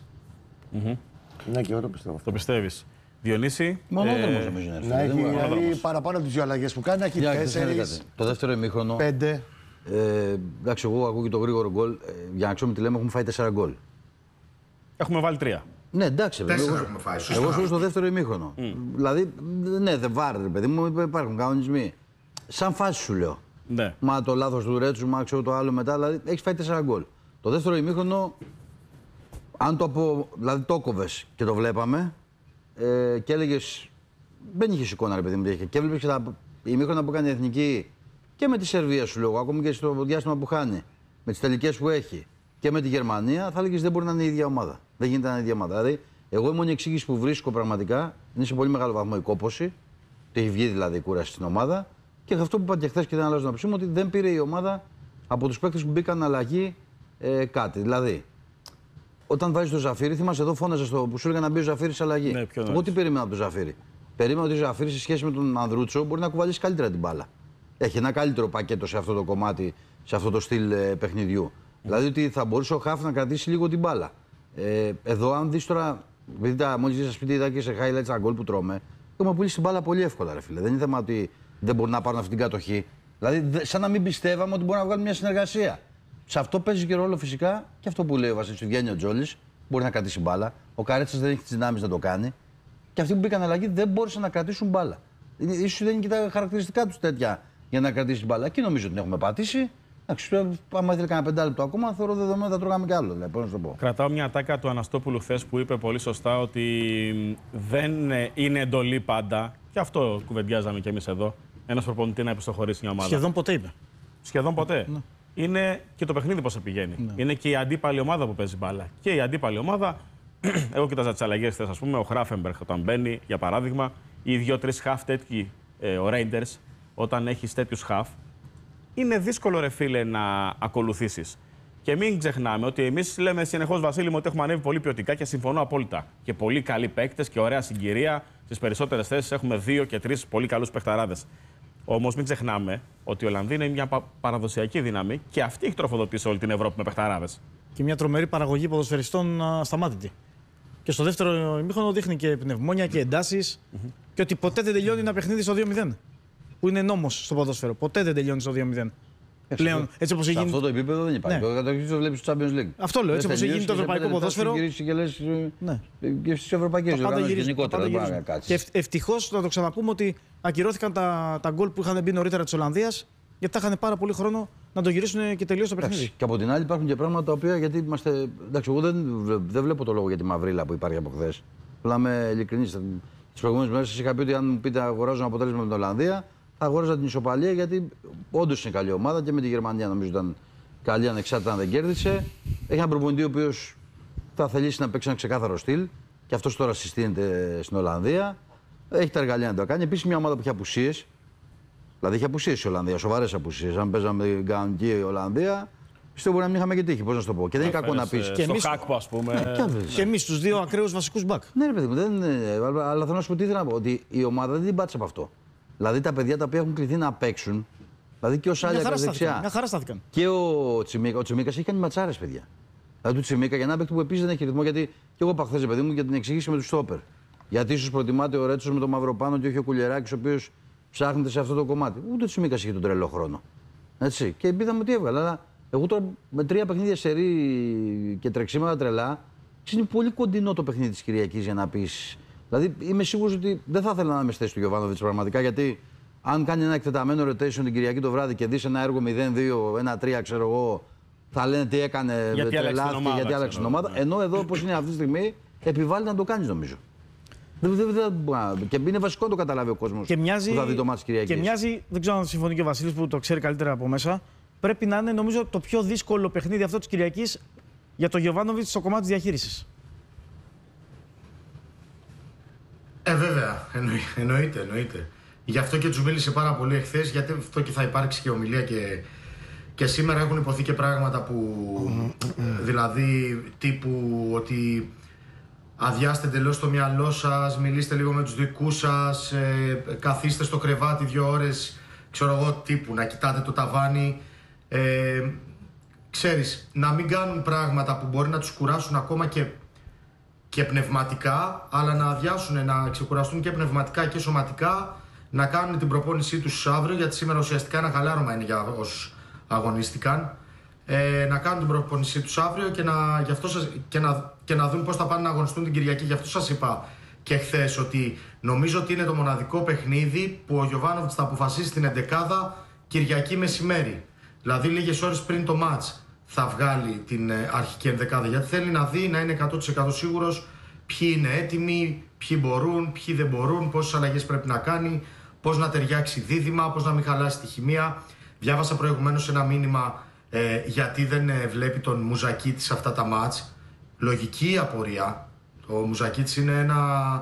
Ναι, και εγώ το πιστεύω. Το πιστεύεις. Διονύση. Μονόδρομος νομίζω είναι. Να έχει δηλαδή παραπάνω από τις 2 αλλαγές που κάνει, να έχει 4. Το δεύτερο ημίχρονο. 5. Εντάξει, εγώ ακούω και το γρήγορο γκολ. Για να ξέρουμε τι λέμε, έχουμε φάει 4 γκολ. Έχουμε βάλει 3. Ναι, εντάξει. 4 έχουμε φάει. Εγώ σου στο δεύτερο ημίχρονο. Δηλαδή, ναι, δεν βάρε, παιδί μου, υπάρχουν κανονισμοί. Σαν φάση σου λέω. Ναι. Μα το λάθος του Ρέτσου, μα ξέρω το άλλο μετά. Δηλαδή, έχει φάει 4 γκολ. Το δεύτερο ημίχρονο, αν δηλαδή το κόβες και το βλέπαμε και έλεγες. Δεν είχε εικόνα, ρε παιδί μου, και έβλεπες και τα ημίχρονα που κάνει η εθνική και με τη Σερβία σου λέω, ακόμη και στο διάστημα που χάνει, με τις τελικές που έχει και με τη Γερμανία, θα έλεγες δεν μπορεί να είναι η ίδια ομάδα. Δεν γίνεται να είναι η ίδια ομάδα. Δηλαδή, εγώ η μόνη εξήγηση που βρίσκω πραγματικά είναι σε πολύ μεγάλο βαθμό η κόπωση. Ότι έχει βγει δηλαδή η κούραση στην ομάδα. Και αυτό που είπα και χθες και δεν αλλάζω να ψούμε, ότι δεν πήρε η ομάδα από τους παίκτες που μπήκαν αλλαγή κάτι. Δηλαδή, όταν βάζει το Ζαφύρι, θυμάσαι εδώ φώναζε που σου έλεγα να μπει ο Ζαφύρι σε αλλαγή. Ναι, εγώ τι περίμενα από τον Ζαφύρι. Περίμενα ότι ο Ζαφύρι σε σχέση με τον Ανδρούτσο μπορεί να κουβαλήσει καλύτερα την μπάλα. Έχει ένα καλύτερο πακέτο σε αυτό το κομμάτι, σε αυτό το στυλ παιχνιδιού. Δηλαδή ότι θα μπορούσε ο Χαφ να κρατήσει λίγο την μπάλα. Εδώ, αν δει τώρα, μόλις δει σπίτι είδα και σε highlights τα γκολ που τρώμε, έχουμε πουλήσει την μπάλα πολύ εύκολα, ρε φίλε. Δεν είναι θέμα ότι δεν μπορούν να πάρουν αυτή την κατοχή. Δηλαδή, σαν να μην πιστεύαμε ότι μπορούν να βγάλουν μια συνεργασία. Σε αυτό παίζει και ρόλο φυσικά και αυτό που λέει ο Βασίλης, βγαίνει ο Τζόλης, μπορεί να κρατήσει μπάλα. Ο Καρέτσας δεν έχει τις δυνάμεις να το κάνει. Και αυτοί που μπήκαν αλλαγή δεν μπόρεσαν να κρατήσουν μπάλα. Ίσως δεν είναι και τα χαρακτηριστικά τους τέτοια για να κρατήσει μπάλα. Εκεί νομίζω ότι την έχουμε πατήσει. Άμα ήθελε κανένα 5 λεπτό ακόμα, θεωρώ δεδομένο θα τρώγαμε κι άλλο. Δηλαδή, πώς να το πω. Κρατάω μια ατάκα του Αναστόπουλου χθες που είπε πολύ σωστά ότι δεν είναι εντολή πάντα. Και αυτό κουβεντιάζαμε κι εμείς εδώ. Ένας προπονητή να επιστοχωρήσει μια ομάδα. Σχεδόν ποτέ είπε. Σχεδόν ποτέ. Ναι. Είναι και το παιχνίδι πώς θα πηγαίνει. Ναι. Είναι και η αντίπαλη ομάδα που παίζει μπάλα. Και η αντίπαλη ομάδα, εγώ κοίταζα τις αλλαγές χθες, ας πούμε, ο Χράφενμπεργκ όταν μπαίνει, για παράδειγμα, ή 2-3 χαφ τέτοιοι, ο Rangers, όταν έχεις τέτοιους χαφ, είναι δύσκολο, ρε φίλε, να ακολουθήσεις. Και μην ξεχνάμε ότι εμείς λέμε συνεχώς, Βασίλη μου, ότι έχουμε ανέβει πολύ ποιοτικά και συμφωνώ απόλυτα. Και πολύ καλοί παίκτες και ωραία συγκυρία. Στις περισσότερες θέσεις έχουμε 2 και 3 πολύ καλούς παιχταράδες. Όμως μην ξεχνάμε ότι η Ολλανδία είναι μια παραδοσιακή δύναμη και αυτή έχει τροφοδοτήσει όλη την Ευρώπη με παιχταράδες. Και μια τρομερή παραγωγή ποδοσφαιριστών ασταμάτητη. Και στο δεύτερο ημίχρονο δείχνει και πνευμόνια και εντάσεις και ότι ποτέ δεν τελειώνει ένα παιχνίδι στο 2-0. Που είναι νόμος στο ποδόσφαιρο. Ποτέ δεν τελειώνει στο 2-0. Πλέον, έτσι όπως σε αυτό το επίπεδο δεν υπάρχει. Ναι. Καταρχήν το βλέπεις στο Champions League. Αυτό λέω. Έτσι όπως έχει γίνει το ευρωπαϊκό ποδόσφαιρο. Και λες, ναι. Και στις ευρωπαϊκές οργανώσεις γενικότερα δεν μπορεί να κάτσεις. Και ευτυχώς να το ξαναπούμε ότι ακυρώθηκαν τα γκολ που είχαν μπει νωρίτερα της Ολλανδίας, γιατί θα είχαν πάρα πολύ χρόνο να το γυρίσουν και τελείως το παιχνίδι. Και από την άλλη υπάρχουν και πράγματα τα οποία γιατί είμαστε. Εντάξει, εγώ δεν βλέπω το λόγο για τη μαυρίλα που υπάρχει από χθες. Μιλάμε ειλικρινείς. Τις προηγούμενες μέρες σας είχα πει ότι αν μου πείτε αγοράζω ένα αποτέλεσμα με την Ολλανδία, θα αγόραζα την ισοπαλία γιατί όντως είναι καλή ομάδα και με τη Γερμανία νομίζω ήταν καλή ανεξάρτητα αν δεν κέρδισε. Έχει έναν προπονητή ο οποίος θα θελήσει να παίξει ένα ξεκάθαρο στυλ και αυτός τώρα συστήνεται στην Ολλανδία. Έχει τα εργαλεία να το κάνει. Επίσης μια ομάδα που έχει απουσίες. Δηλαδή είχε απουσίες η Ολλανδία, σοβαρές απουσίες. Αν παίζαμε την κανονική Ολλανδία, πιστεύω να μην είχαμε και τύχη. Πώς να σου το πω. Και δεν είναι κακό να πει. Στο Χάκπο, ας πούμε. Και εμείς τους δύο ακραίους βασικούς μπακ. Ναι, ρε παιδί μου, αλλά θέλω να σου πω τι ήθελα να πω. Ότι η ομάδα δεν την πάτησε από αυτό. Δηλαδή τα παιδιά τα οποία έχουν κληθεί να παίξουν. Δηλαδή και ο Σάλια δεξιά. Μια χαρά στάθηκαν. Και ο Τσιμίκα. Ο Τσιμίκα έχει κάνει ματσάρες, παιδιά. Δηλαδή του Τσιμίκα για ένα παίκτη που επίσης δεν έχει ρυθμό. Γιατί και εγώ είπα χθες, παιδί μου, για την εξήγηση με του στόπερ. Γιατί ίσως προτιμάται ο Ρέτσος με το Μαυροπάνο και όχι ο Κουλιεράκης, ο οποίος ψάχνεται σε αυτό το κομμάτι. Ούτε ο Τσιμίκας είχε τον τρελό χρόνο. Έτσι. Και είδαμε τι έβγαλε. Αλλά εγώ τώρα με 3 παιχνίδια σερί και τρεξίματα τρελά, είναι πολύ κοντινό το παιχνίδι της Κυριακής για να πεις. Δηλαδή είμαι σίγουρος ότι δεν θα ήθελα να είμαι στη θέση του Γιοβάνοβιτς πραγματικά, γιατί αν κάνει ένα εκτεταμένο rotation την Κυριακή το βράδυ και δεις ένα έργο 0-2, 1-3, ξέρω εγώ, θα λένε τι έκανε, τρελάθηκε, γιατί άλλαξε την ομάδα. Ενώ εδώ, όπως είναι αυτή τη στιγμή, επιβάλλεται να το κάνεις, νομίζω. Και είναι βασικό να το καταλάβει ο κόσμος που θα δει το μάτς Κυριακής. Και μοιάζει, δεν ξέρω αν συμφωνεί και ο Βασίλης που το ξέρει καλύτερα από μέσα, πρέπει να είναι νομίζω το πιο δύσκολο παιχνίδι αυτό της Κυριακής για τον Γιοβάνοβιτς στο κομμάτι της διαχείρισης. Βέβαια, εννοείται. Γι' αυτό και τους μίλησε πάρα πολύ εχθές, γιατί αυτό και θα υπάρξει και ομιλία και σήμερα έχουν υποθεί και πράγματα που, δηλαδή τύπου ότι αδειάστε εντελώς το μυαλό σας, μιλήστε λίγο με τους δικούς σας, καθίστε στο κρεβάτι 2 ώρες, ξέρω εγώ τύπου, να κοιτάτε το ταβάνι. Ξέρεις, να μην κάνουν πράγματα που μπορεί να τους κουράσουν ακόμα και πνευματικά, αλλά να αδειάσουν, να ξεκουραστούν και πνευματικά και σωματικά, να κάνουν την προπόνησή τους αύριο, γιατί σήμερα ουσιαστικά ένα χαλάρωμα είναι για όσους αγωνίστηκαν. Να κάνουν την προπόνησή τους αύριο και να δουν πώς θα πάνε να αγωνιστούν την Κυριακή. Γι' αυτό σας είπα και χθες ότι νομίζω ότι είναι το μοναδικό παιχνίδι που ο Γιοβάνοβιτς θα αποφασίσει την 11η Κυριακή μεσημέρι. Δηλαδή λίγες ώρες πριν το μάτς θα βγάλει την αρχική 11η, γιατί θέλει να δει, να είναι 100% σίγουρος ποιοι είναι έτοιμοι, ποιοι μπορούν, ποιοι δεν μπορούν, πόσες αλλαγές πρέπει να κάνει, πώς να ταιριάξει δίδυμα, πώς να μην χαλάσει τη χημεία. Διάβασα προηγουμένως ένα μήνυμα γιατί δεν βλέπει τον Μουζακίτη σε αυτά τα μάτς. Λογική απορία. Ο Μουζακίτης είναι ένα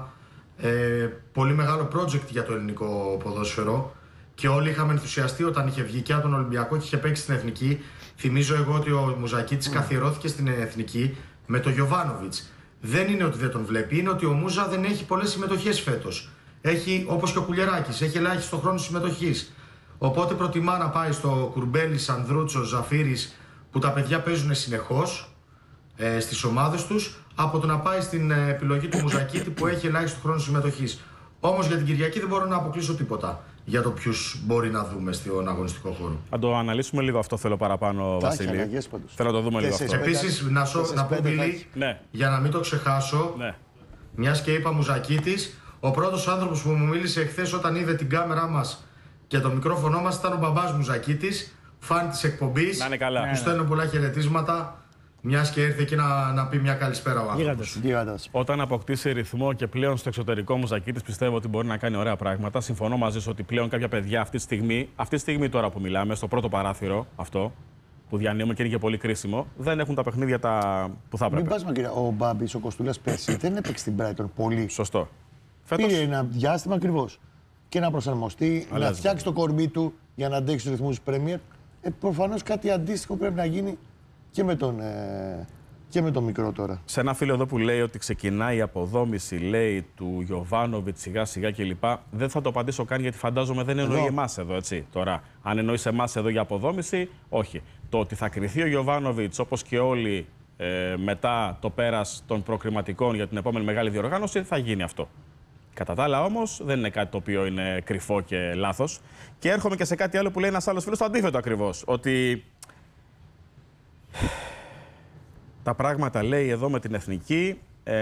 πολύ μεγάλο project για το ελληνικό ποδόσφαιρο και όλοι είχαμε ενθουσιαστεί όταν είχε βγει και από τον Ολυμπιακό και είχε παίξει στην Εθνική. Θυμίζω εγώ ότι ο Μουζακίτης καθιερώθηκε στην Εθνική με τον Γιοβάνοβιτς. Δεν είναι ότι δεν τον βλέπει, είναι ότι ο Μούζα δεν έχει πολλές συμμετοχές φέτος. Έχει, όπως και ο Κουλιεράκης, έχει ελάχιστο χρόνο συμμετοχής. Οπότε προτιμά να πάει στο Κουρμπέλη, Ανδρούτσο, Ζαφύρης, που τα παιδιά παίζουν συνεχώς στις ομάδες τους, από το να πάει στην επιλογή του Μουζακίτη που έχει ελάχιστο χρόνο συμμετοχής. Όμως για την Κυριακή δεν μπορώ να αποκλείσω τίποτα για το ποιους μπορεί να δούμε στον αγωνιστικό χώρο. Θα το αναλύσουμε λίγο αυτό, θέλω παραπάνω, Βασίλη. Θέλω να το δούμε λίγο αυτό. Επίσης, να πω, Μπιλί, για να μην το ξεχάσω, μιας και είπα Μουζακίτης, ο πρώτος άνθρωπος που μου μίλησε εχθές όταν είδε την κάμερά μας και το μικρόφωνο μας ήταν ο μπαμπάς Μουζακίτης, φαν της εκπομπής, που στέλνω πολλά χαιρετίσματα. Μιας και ήρθε εκεί να πει μια καλησπέρα ο άνθρωπος. Όταν αποκτήσει ρυθμό και πλέον στο εξωτερικό Μουζακίτης, πιστεύω ότι μπορεί να κάνει ωραία πράγματα. Συμφωνώ μαζί σου ότι πλέον κάποια παιδιά αυτή τη στιγμή τώρα που μιλάμε, στο πρώτο παράθυρο αυτό που διανύουμε και είναι και πολύ κρίσιμο, δεν έχουν τα παιχνίδια που θα έπρεπε. Μην πας, κύριε, ο Μπάμπης, ο Κοστούλας πέρσι δεν έπαιξε στην Brighton πολύ. Σωστό. Πήρε ένα διάστημα ακριβώς και να προσαρμοστεί, να φτιάξει το κορμί του για να αντέξει τους ρυθμούς της Premier. Προφανώς κάτι αντίστοιχο πρέπει να γίνει και με τον μικρό τώρα. Σε ένα φίλο εδώ που λέει ότι ξεκινάει η αποδόμηση, λέει, του Γιοβάνοβιτς σιγά σιγά κλπ. Δεν θα το απαντήσω καν, γιατί φαντάζομαι δεν εννοεί εμάς εδώ, έτσι. Τώρα, αν εννοεί εμάς εδώ για αποδόμηση, όχι. Το ότι θα κριθεί ο Γιοβάνοβιτς όπως και όλοι μετά το πέρας των προκριματικών για την επόμενη μεγάλη διοργάνωση, θα γίνει αυτό. Κατά τα άλλα όμως δεν είναι κάτι το οποίο είναι κρυφό και λάθος. Και έρχομαι και σε κάτι άλλο που λέει ένας άλλος φίλος, το αντίθετο ακριβώς. Ότι τα πράγματα, λέει, εδώ με την Εθνική,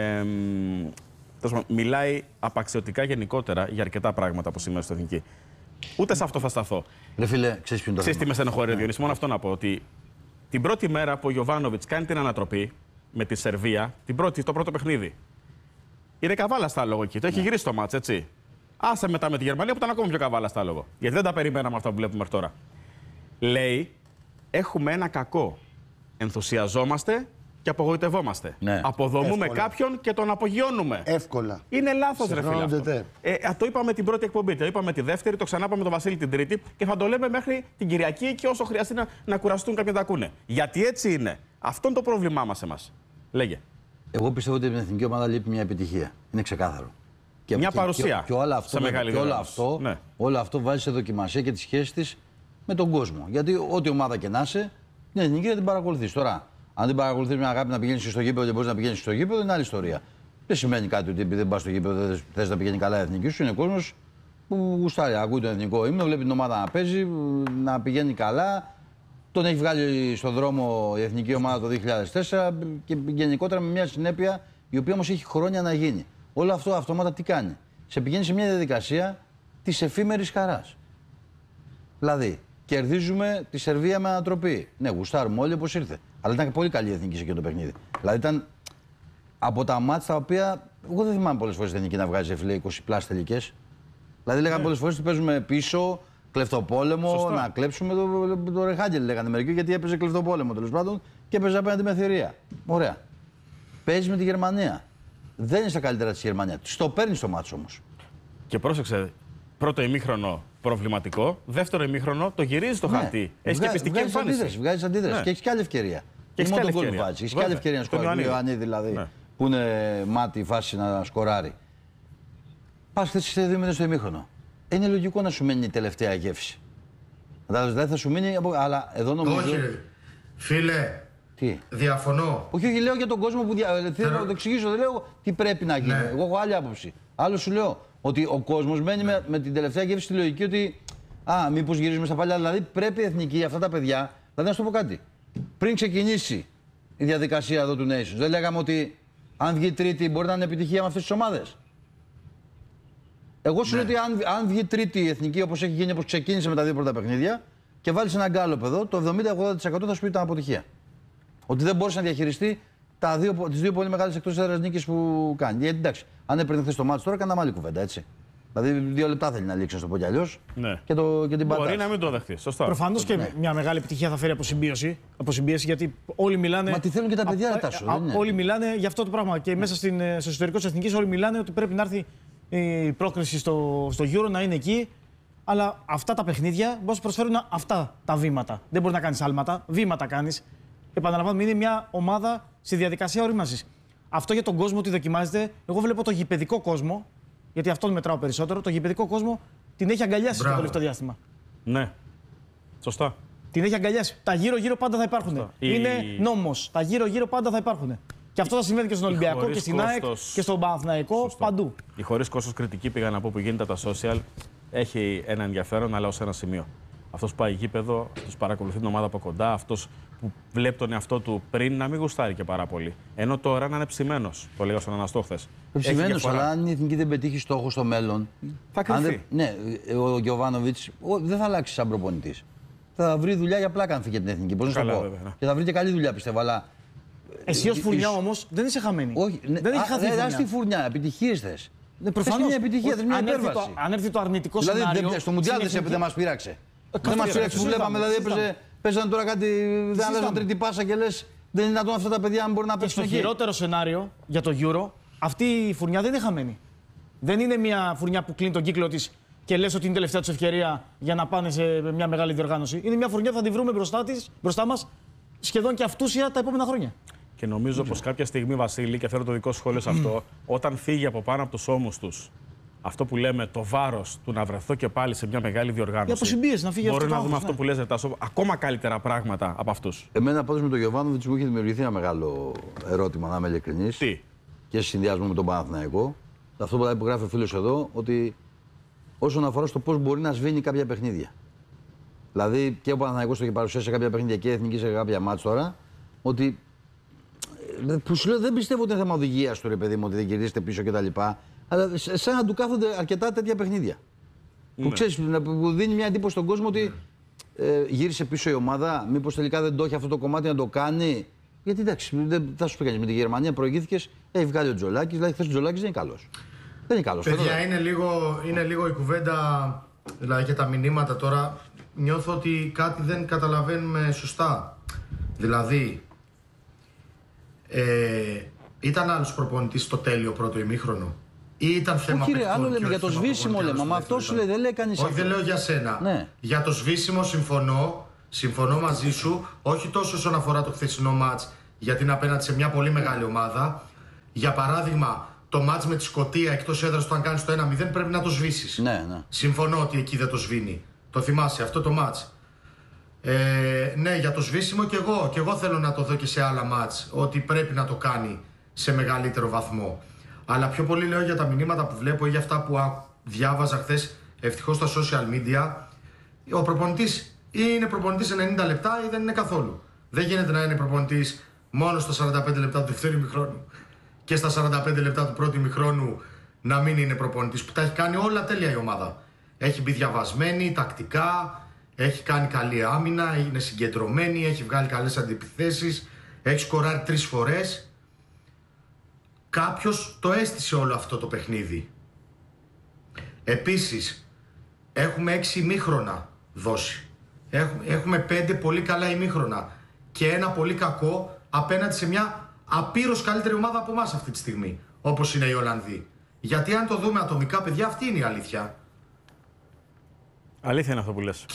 μιλάει απαξιωτικά γενικότερα για αρκετά πράγματα που σημαίνει στην Εθνική. Ούτε σε αυτό θα σταθώ. Ρε φίλε, ξέρεις ποιο είναι το θέμα. Ξέρεις τι με στενοχωρεί, Διονύση, μόνο αυτό να πω. Ότι την πρώτη μέρα που ο Γιοβάνοβιτς κάνει την ανατροπή με τη Σερβία, το πρώτο παιχνίδι, είναι καβάλα στα άλογο εκεί. Το έχει γυρίσει το μάτς, έτσι. Άσε μετά με τη Γερμανία που ήταν ακόμα πιο καβάλα στα άλογο. Γιατί δεν τα περιμέναμε αυτά που βλέπουμε μέχρι τώρα. Λέει, έχουμε ένα κακό. Ενθουσιαζόμαστε και απογοητευόμαστε. Ναι. Αποδομούμε Εύκολα. κάποιον και τον απογειώνουμε. Εύκολα. Είναι λάθος, ρε φίλε. Συγχρόνονται Αυτό. τε. Το είπαμε την πρώτη εκπομπή, το είπαμε τη δεύτερη, το ξανά είπαμε τον Βασίλη την τρίτη και θα το λέμε μέχρι την Κυριακή και όσο χρειαστεί να κουραστούν κάποιοι να τα ακούνε. Γιατί έτσι είναι. Αυτό είναι το πρόβλημά μας εμάς. Λέγε. Εγώ πιστεύω ότι από την εθνική ομάδα λείπει μια επιτυχία. Είναι ξεκάθαρο. Μια παρουσία Και όλο αυτό, σε μεγάλη διοργάνωση. Ναι. όλο αυτό βάζει σε δοκιμασία και τη σχέση τη με τον κόσμο. Γιατί ό,τι ομάδα και να είσαι, την εθνική θα την παρακολουθεί. Τώρα, αν την παρακολουθεί με αγάπη να πηγαίνει στο γήπεδο και μπορεί να πηγαίνει στο γήπεδο, είναι άλλη ιστορία. Δεν σημαίνει κάτι ότι επειδή δεν πα στο γήπεδο δεν θε να πηγαίνει καλά η εθνική σου. Είναι κόσμο που γουστάρει, ακούει τον εθνικό ύμνο, βλέπει την ομάδα να παίζει, να πηγαίνει καλά. Τον έχει βγάλει στον δρόμο η εθνική ομάδα το 2004 και γενικότερα με μια συνέπεια η οποία όμως έχει χρόνια να γίνει. Όλο αυτό αυτόματα τι κάνει? Σε πηγαίνει σε μια διαδικασία της εφήμερης χαράς. Δηλαδή, κερδίζουμε τη Σερβία με ανατροπή. Ναι, γουστάρουμε όλοι όπως ήρθε. Αλλά ήταν πολύ καλή η εθνική σε εκείνο το παιχνίδι. Δηλαδή ήταν από τα μάτς τα οποία. Εγώ δεν θυμάμαι πολλές φορές την εθνική να βγάζει 20 πλάσ τελικές. Δηλαδή λέγανε πολλές φορές ότι παίζουμε πίσω, κλεφτοπόλεμο, Σωστά. να κλέψουμε το Ρεχάγκελ, λέγανε μερικοί, γιατί έπαιζε κλεφτοπόλεμο τέλος πάντων και έπαιζε απέναντι με θηρία. Ωραία. Παίζει με τη Γερμανία. Δεν είσαι καλύτερα της Γερμανία. Στο παίρνει το μάτσο όμως. Και πρόσεξε, πρώτο ημίχρονο προβληματικό, δεύτερο ημίχρονο το γυρίζει το χαρτί. Έχει και πιστική εμφάνιση. Βγάζει αντίδραση Ναι. και έχει και άλλη ευκαιρία. Και έχεις μόνο και τον άλλη γκολ ευκαιρία. βάζει. Έχει και Βέβαια. άλλη ευκαιρία να Στον σκοράρει. Ο Ιωαννίδη. Ιωαννίδη δηλαδή, Ναι. που είναι μάτι η φάση να σκοράρει. Πας χθες σε 2 μήνες στο ημίχρονο. Είναι λογικό να σου μένει η τελευταία γεύση. Δηλαδή θα σου μείνει. Αλλά εδώ νομίζω. Όχι, ρε. Φίλε, Τι. διαφωνώ. Όχι, λέω για τον κόσμο που θέλω να το εξηγήσω. Δεν λέω τι πρέπει να γίνει. Ναι. Εγώ έχω άλλη άποψη. Άλλο σου λέω ότι ο κόσμος μένει με την τελευταία γεύση στη λογική ότι. Μήπως γυρίζουμε στα παλιά. Δηλαδή πρέπει η εθνική, αυτά τα παιδιά. Δηλαδή να σου το πω κάτι. Πριν ξεκινήσει η διαδικασία εδώ του Nations, δεν λέγαμε ότι αν βγει τρίτη μπορεί να είναι επιτυχία με αυτές τις ομάδες? Εγώ σου λέω ότι αν βγει τρίτη η εθνική όπως έχει γίνει, όπως ξεκίνησε με τα 2 πρώτα παιχνίδια και βάλεις έναν γκάλοπεδο, το 70-80% θα σου πει ήταν αποτυχία. Ότι δεν μπορούσε να διαχειριστεί τις 2 πολύ μεγάλες εκτός έδρας νίκες που κάνει. Γιατί εντάξει, αν έπαιρνε χθες το μάτσο τώρα, κάναμε άλλη κουβέντα, έτσι. Δηλαδή 2 λεπτά θέλει να λήξει, να το πω κι αλλιώς. Ναι. Και την πατάς. Μπορεί να μην το δεχτεί. Σωστά. Προφανώς και μια μεγάλη επιτυχία θα φέρει αποσυμπίεση, γιατί όλοι μιλάνε. Μα τι θέλουν και τα παιδιά, Τάσο, δεν είναι? Όλοι μιλάνε για αυτό το πράγμα. Και μέσα στο εσωτερικό της Εθνικής όλοι μιλάνε ότι πρέπει να έρθει η πρόκριση στο Euro, να είναι εκεί. Αλλά αυτά τα παιχνίδια μπορεί να προσφέρουν αυτά τα βήματα. Δεν μπορεί να κάνεις άλματα. Βήματα κάνεις. Επαναλαμβάνουμε, είναι μια ομάδα στη διαδικασία ορίμανσης. Αυτό για τον κόσμο ότι δοκιμάζεται. Εγώ βλέπω το γηπεδικό κόσμο, γιατί αυτόν μετράω περισσότερο. Το γηπεδικό κόσμο την έχει αγκαλιάσει στο Μπράβο. τελευταίο διάστημα. Ναι. Σωστά. Την έχει αγκαλιάσει. Τα γύρω-γύρω πάντα θα υπάρχουν. Είναι νόμος. Τα γύρω-γύρω πάντα θα υπάρχουν. Και αυτό θα συμβαίνει και στον Ολυμπιακό χωρίς και στην ΑΕΚ κόστος. και στον Παναθηναϊκό. Σωστό. Παντού. Η χωρίς κόστος κριτική, πήγα να πω, που γίνεται από τα social, έχει ένα ενδιαφέρον, αλλά ως ένα σημείο. Αυτός που πάει γήπεδο, αυτός που παρακολουθεί την ομάδα από κοντά, αυτός που βλέπει τον εαυτό του πριν να μην γουστάρει και πάρα πολύ. Ενώ τώρα να είναι ψημένος. Το λέγα στον Αναστό χθες. Ψημένος, αλλά αν η εθνική δεν πετύχει στόχο στο μέλλον. Θα αν κρυφτεί. ναι, ο Γιοβάνοβιτς δεν θα αλλάξει σαν προπονητής. Θα βρει δουλειά για πλάκα αν φύγει από την εθνική. Πώς να σου το Καλά, πω. βέβαια, ναι. Και θα βρει και καλή δουλειά πιστεύω. Αλλά Εσύ ως φουρνιά όμως δεν είσαι χαμένη. όχι, Δεν έχει χαθεί η Ας φουρνιά. τη φουρνιά, επιτυχίες θες. Προφανώς. Θες μια επιτυχία, θες μια Αν έρθει υπέρβαση. αν έρθει το αρνητικό Δηλαδή σενάριο. στο Μουντιάλ στην δεν εθνική- μας πείραξε. Δεν μας πείραξε, πείραξε που βλέπαμε, δηλαδή παίζανε τώρα κάτι, δεν αλλάζαν τρίτη πάσα και λες δεν είναι δυνατόν αυτά τα παιδιά αν μπορεί να Και παίξουν στο εκεί. χειρότερο σενάριο για το Euro, αυτή η φουρνιά δεν είναι χαμένη. Δεν είναι μια φουρνιά που κλείνει τον κύκλο της και λες ότι είναι η τελευταία τους ευκαιρία για να πάνε σε μια μεγάλη διοργάνωση. Είναι μια φουρνιά που θα τη βρούμε μπροστά μας σχεδόν και αυτούσια τα επόμενα χρόνια. Και νομίζω πως κάποια στιγμή, Βασίλη, και θέλω το δικό σου σχόλιο σε αυτό, όταν φύγει από πάνω από τους ώμους τους αυτό που λέμε το βάρος του να βρεθώ και πάλι σε μια μεγάλη διοργάνωση. Η αποσυμπίεση, να φύγει αυτό Μπορεί το να δούμε άγχος, αυτό ναι. που λες, Ρετάσο, ακόμα καλύτερα πράγματα από αυτούς. Εμένα πάντως με τον Γιοβάνοβιτς μου είχε δημιουργηθεί ένα μεγάλο ερώτημα, να είμαι ειλικρινής. Τι. Και σε συνδυασμό με τον Παναθηναϊκό. Αυτό που γράφει ο φίλος εδώ, ότι όσον αφορά στο πώς μπορεί να σβήνει κάποια παιχνίδια. Δηλαδή και ο Παναθηναϊκός το έχει παρουσιάσει σε κάποια παιχνίδια και η Εθνική σε κάποια μάτς τώρα, ότι. Που σου λέω, δεν πιστεύω ότι είναι θέμα οδηγίας του, ρε παιδί μου, ότι δεν κερδίσετε πίσω κτλ. Αλλά σαν να του κάθονται αρκετά τέτοια παιχνίδια. Που ξέρεις, που δίνει μια εντύπωση στον κόσμο ότι γύρισε πίσω η ομάδα, μήπως τελικά δεν το έχει αυτό το κομμάτι να το κάνει. Γιατί εντάξει, δεν θα σου πει κανείς, με τη Γερμανία προηγήθηκες, έχει βγάλει ο Τζολάκης, δηλαδή χθες ο Τζολάκης δεν είναι καλός. Δεν είναι καλός. Παιδιά, είναι λίγο η κουβέντα, δηλαδή και τα μηνύματα τώρα. Νιώθω ότι κάτι δεν καταλαβαίνουμε σωστά. Δηλαδή, Ήταν άλλος προπονητής στο τέλειο πρώτο ημίχρονο? Ή ήταν θέμα Όχι, παιχτών? Άλλο λέμε και για όχι το θέμα σβήσιμο, προπονητή, λέμε. Μα αυτό σου λέει, δεν λέει κανείς Όχι, αυτό. δεν λέω για σένα. Ναι. Για το σβήσιμο συμφωνώ μαζί σου, όχι τόσο όσον αφορά το χθεσινό μάτς, γιατί είναι απέναντι σε μια πολύ μεγάλη ομάδα. Για παράδειγμα, το μάτς με τη Σκωτία εκτός έδρας, όταν κάνεις το 1-0, πρέπει να το σβήσεις. Ναι. Συμφωνώ ότι εκεί δεν το σβήνει. Το θυμάσαι αυτό το μάτς. Ναι, για το σβήσιμο και εγώ θέλω να το δω και σε άλλα μάτς, ότι πρέπει να το κάνει σε μεγαλύτερο βαθμό. Αλλά πιο πολύ λέω για τα μηνύματα που βλέπω ή για αυτά που διάβαζα χθες, ευτυχώς στα social media. Ο προπονητής ή είναι προπονητής 90 λεπτά ή δεν είναι καθόλου. Δεν γίνεται να είναι προπονητής μόνο στα 45 λεπτά του δεύτερου ημιχρόνου και στα 45 λεπτά του πρώτου ημιχρόνου να μην είναι προπονητής, που τα έχει κάνει όλα τέλεια η ομάδα. Έχει μπει διαβασμένη, τακτικά, έχει κάνει καλή άμυνα, είναι συγκεντρωμένη, έχει βγάλει καλές αντιπιθέσεις, έχει σκοράρει 3 φορές. Κάποιος το αίσθησε όλο αυτό το παιχνίδι. Επίσης, έχουμε 6 ημίχρονα δώσει. Έχουμε 5 πολύ καλά ημίχρονα και ένα πολύ κακό απέναντι σε μια απείρως καλύτερη ομάδα από εμάς αυτή τη στιγμή, όπως είναι οι Ολλανδοί. Γιατί αν το δούμε ατομικά, παιδιά, αυτή είναι η αλήθεια. Αλήθεια είναι αυτό που λες.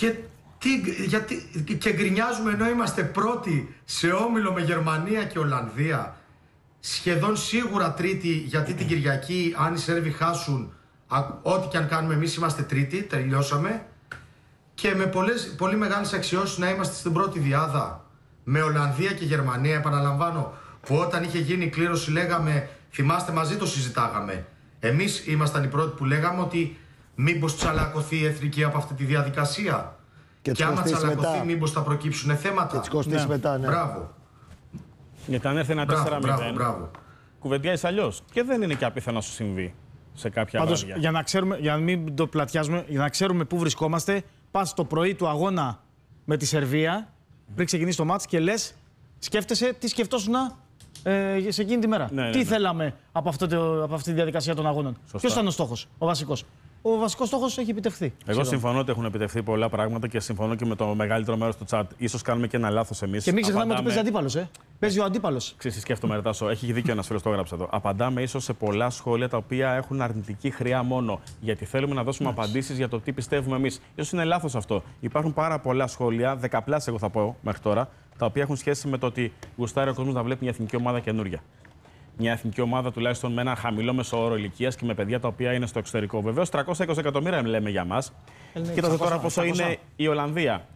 Και γκρινιάζουμε ενώ είμαστε πρώτοι σε όμιλο με Γερμανία και Ολλανδία. Σχεδόν σίγουρα τρίτη, γιατί την Κυριακή, αν οι Σέρβοι χάσουν, ό,τι και αν κάνουμε εμείς είμαστε τρίτη, τελειώσαμε. Και με πολύ μεγάλες αξιώσεις να είμαστε στην πρώτη διάδα με Ολλανδία και Γερμανία. Επαναλαμβάνω, που όταν είχε γίνει η κλήρωση λέγαμε, θυμάστε, μαζί το συζητάγαμε. Εμείς ήμασταν οι πρώτοι που λέγαμε ότι μήπως τσαλακωθεί η εθνική από αυτή τη διαδικασία. Και άμα τσαλακωθεί, μήπως θα προκύψουν θέματα. Και τις κοστίσεις μετά, ναι. Μπράβο. Γιατί αν έρθει ένα 4-0, μπράβο. κουβεντιάζει αλλιώς. Και δεν είναι και απίθανο να σου συμβεί σε κάποια Πάντως, βάρδια. για να ξέρουμε, για να μην το πλατιάζουμε, για να ξέρουμε πού βρισκόμαστε, πας το πρωί του αγώνα με τη Σερβία, πριν ξεκινήσει το μάτς και λες, σκέφτεσαι τι σκεφτόσουν σε εκείνη τη μέρα. Ναι, τι ναι. θέλαμε από αυτή τη διαδικασία των αγώνων. Ποιος ήταν ο στόχος, ο βασικός? Ο βασικός στόχος έχει επιτευχθεί. Εγώ συμφωνώ ότι έχουν επιτευχθεί πολλά πράγματα και συμφωνώ και με το μεγαλύτερο μέρος του τσάτ. Ίσως κάνουμε και ένα λάθος εμείς. Και μην ξεχνάμε ότι παίζει αντίπαλος. Παίζει ο αντίπαλος. Ξέρεις, σκέφτομαι, Ρετάσο, έχει δίκιο ένας φίλος, το έγραψε εδώ. Απαντάμε ίσως σε πολλά σχόλια τα οποία έχουν αρνητική χρειά μόνο. Γιατί θέλουμε να δώσουμε απαντήσεις για το τι πιστεύουμε εμείς. Ίσως είναι λάθος αυτό. Υπάρχουν πάρα πολλά σχόλια, δεκαπλάσια εγώ θα πω μέχρι τώρα, τα οποία έχουν σχέση με το ότι γουστάρει ο κόσμος να βλέπει μια εθνική ομάδα καινούρια. Μια εθνική ομάδα τουλάχιστον με ένα χαμηλό μεσόωρο ηλικίας και με παιδιά τα οποία είναι στο εξωτερικό. Βεβαίως 320 εκατομμύρια λέμε για μας. Κοίτατε τώρα πόσο είναι η Ολλανδία.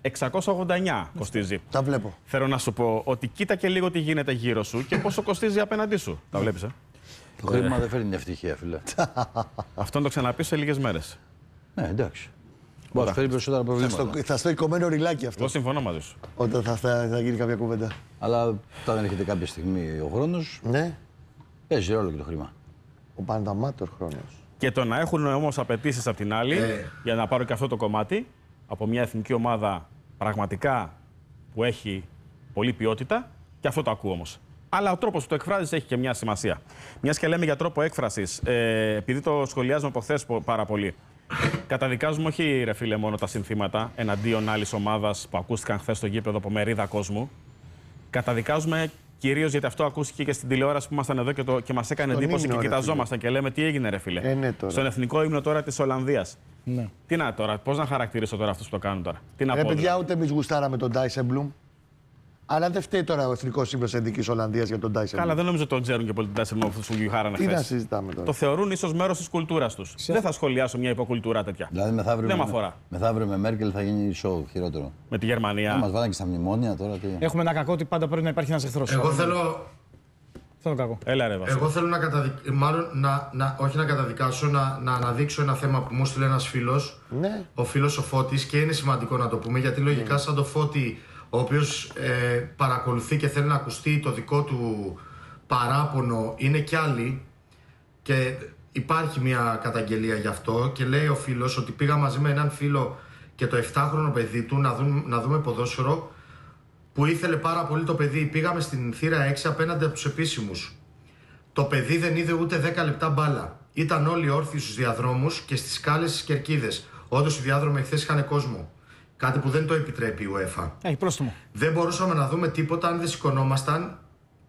689 κοστίζει. Τα βλέπω. Θέλω να σου πω ότι κοίτα και λίγο τι γίνεται γύρω σου και πόσο κοστίζει απέναντί σου. Τα βλέπεις, Το χρήμα δεν φέρνει την ευτυχία, φίλε. Αυτό να το ξαναπείς σε λίγες μέρες. Ναι, εντάξει. Μπορεί να φέρει περισσότερα προβλήματα. Θα στο κομμένο ριλάκι αυτό. Εγώ συμφωνώ μαζί σου. Όταν θα γίνει κάποια κουβέντα. Αλλά όταν έρχεται κάποια στιγμή ο χρόνος, Ναι. παίζει ρόλο και το χρήμα. Ο Πανταμάτορ χρόνος. Και το να έχουν όμως απαιτήσεις απ' την άλλη, για να πάρω και αυτό το κομμάτι, από μια εθνική ομάδα πραγματικά που έχει πολλή ποιότητα, και αυτό το ακούω όμως. Αλλά ο τρόπος που το εκφράζεις έχει και μια σημασία. Μιας και λέμε για τρόπο έκφρασης, επειδή το σχολιάζουμε από χθες πάρα πολύ. Καταδικάζουμε όχι, ρε φίλε, μόνο τα συνθήματα εναντίον άλλης ομάδας που ακούστηκαν χθες στο γήπεδο από μερίδα κόσμου. Καταδικάζουμε κυρίως γιατί αυτό ακούστηκε και στην τηλεόραση που ήμασταν εδώ και μας έκανε εντύπωση και κοιταζόμασταν και λέμε τι έγινε, ρε φίλε. Ναι, τώρα. Στον εθνικό ύμνο τώρα της Ολλανδίας. Ναι. Τι να τώρα, πώς να χαρακτηρίσω τώρα αυτούς που το κάνουν τώρα. Τι να πω. Παιδιά, δηλαδή. ούτε εμείς γουστάραμε τον Dijsselbloem. Αλλά δεν φταίει τώρα ο εθνικός σύμβουλος Εθνικής Ολλανδίας για τον Dijsselbloem. Καλά, δεν νομίζω ότι το ξέρουν και πολύ τον Dijsselbloem αυτούς που γιουχάρανε Τι να χθες. συζητάμε τώρα. Το θεωρούν ίσως μέρος της κουλτούρας τους. Δεν θα σχολιάσω μια υποκουλτούρα τέτοια. Δηλαδή Δεν με αφορά. μεθαύριο με Μέρκελ θα γίνει σοου χειρότερο. Με τη Γερμανία. Θα μας βάλανε και στα μνημόνια τώρα. Τι... Έχουμε ένα κακό ότι πάντα πρέπει να υπάρχει ένας εχθρός. Εγώ θέλω, Αυτό είναι το κακό. Έλα ρε Βασίλη. εγώ θέλω όχι να καταδικάσω, να αναδείξω ένα θέμα που μου στείλε ένας φίλος. Ναι. Ο φίλος ο Φώτης, και είναι σημαντικό να το πούμε, γιατί λογικά σαν το Φώτη, ο οποίος παρακολουθεί και θέλει να ακουστεί το δικό του παράπονο, είναι κι άλλοι, και υπάρχει μια καταγγελία γι' αυτό, και λέει ο φίλος ότι πήγα μαζί με έναν φίλο και το 7χρονο παιδί του να δούμε ποδόσφαιρο, που ήθελε πάρα πολύ το παιδί. Πήγαμε στην θύρα 6 απέναντι από τους επίσημους. Το παιδί δεν είδε ούτε 10 λεπτά μπάλα. Ήταν όλοι όρθιοι στους διαδρόμους και στις σκάλες στις κερκίδες. Όντως οι διάδρομοι χθες είχαν κόσμο. Κάτι που δεν το επιτρέπει η UEFA. Έχει πρόστιμο. Δεν μπορούσαμε να δούμε τίποτα αν δεν σηκωνόμασταν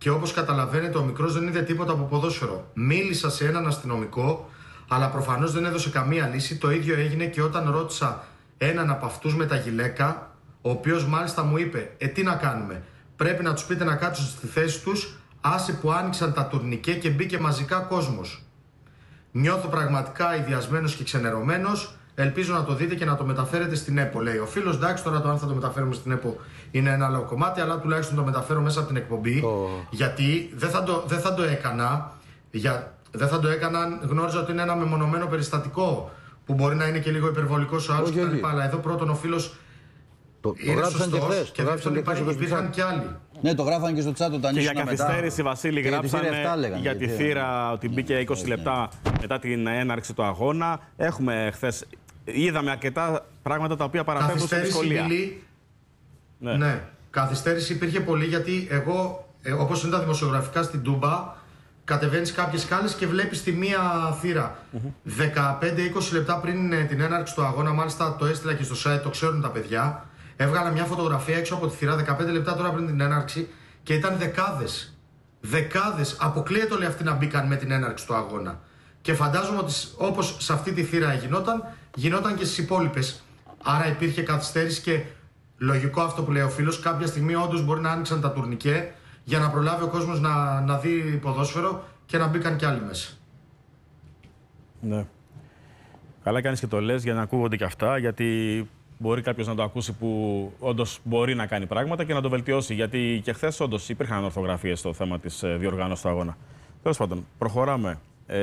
και όπως καταλαβαίνετε ο μικρός δεν είδε τίποτα από ποδόσφαιρο. Μίλησα σε έναν αστυνομικό, αλλά προφανώς δεν έδωσε καμία λύση. Το ίδιο έγινε και όταν ρώτησα έναν από αυτούς με τα γυλαίκα, ο οποίος μάλιστα μου είπε τι να κάνουμε, πρέπει να τους πείτε να κάτσουν στη θέση τους, άσε που άνοιξαν τα τουρνικέ και μπήκε μαζικά κόσμος. Νιώθω πραγματικά ιδιασμένος και ξενερωμένος. Ελπίζω να το δείτε και να το μεταφέρετε στην ΕΠΟ, λέει ο φίλος. Εντάξει, τώρα το αν θα το μεταφέρουμε στην ΕΠΟ είναι ένα άλλο κομμάτι, αλλά τουλάχιστον το μεταφέρω μέσα από την εκπομπή. Γιατί δεν θα το έκανα. Δεν θα το έκανα αν γνώριζα ότι είναι ένα μεμονωμένο περιστατικό που μπορεί να είναι και λίγο υπερβολικός ο άλλος κτλ. Αλλά εδώ πρώτον ο φίλος είναι σωστός και δεύτερον υπήρχαν και άλλοι. Ναι, το γράφαν και στο chat όταν ήσουν. Και για καθυστέρηση, Βασίλη, γράψανε για τη θύρα ότι μπήκε 20 λεπτά μετά την έναρξη του αγώνα. Έχουμε χθες, είδαμε αρκετά πράγματα τα οποία παραπέμπουν στη δυσκολία. Ναι, καθυστέρηση υπήρχε πολύ γιατί εγώ, όπως είναι τα δημοσιογραφικά στην Τούμπα, κατεβαίνεις κάποιες σκάλες και βλέπεις τη μία θύρα. 15-20 λεπτά πριν την έναρξη του αγώνα, μάλιστα το έστειλα και στο site, το ξέρουν τα παιδιά. Έβγαλα μια φωτογραφία έξω από τη θύρα 15 λεπτά τώρα πριν την έναρξη και ήταν δεκάδες. Δεκάδες. Αποκλείεται όλοι αυτοί να μπήκαν με την έναρξη του αγώνα. Και φαντάζομαι ότι όπως σε αυτή τη θύρα γινόταν και στις υπόλοιπες. Άρα υπήρχε καθυστέρηση και λογικό αυτό που λέει ο φίλος. Κάποια στιγμή όντως μπορεί να άνοιξαν τα τουρνικέ για να προλάβει ο κόσμος να δει ποδόσφαιρο και να μπήκαν κι άλλοι μέσα. Ναι. Καλά κάνεις και το λες για να ακούγονται και αυτά, γιατί μπορεί κάποιος να το ακούσει που όντως μπορεί να κάνει πράγματα και να το βελτιώσει. Γιατί και χθες όντως υπήρχαν ανορθογραφίες στο θέμα της διοργάνωσης του αγώνα. Τέλος πάντων, προχωράμε.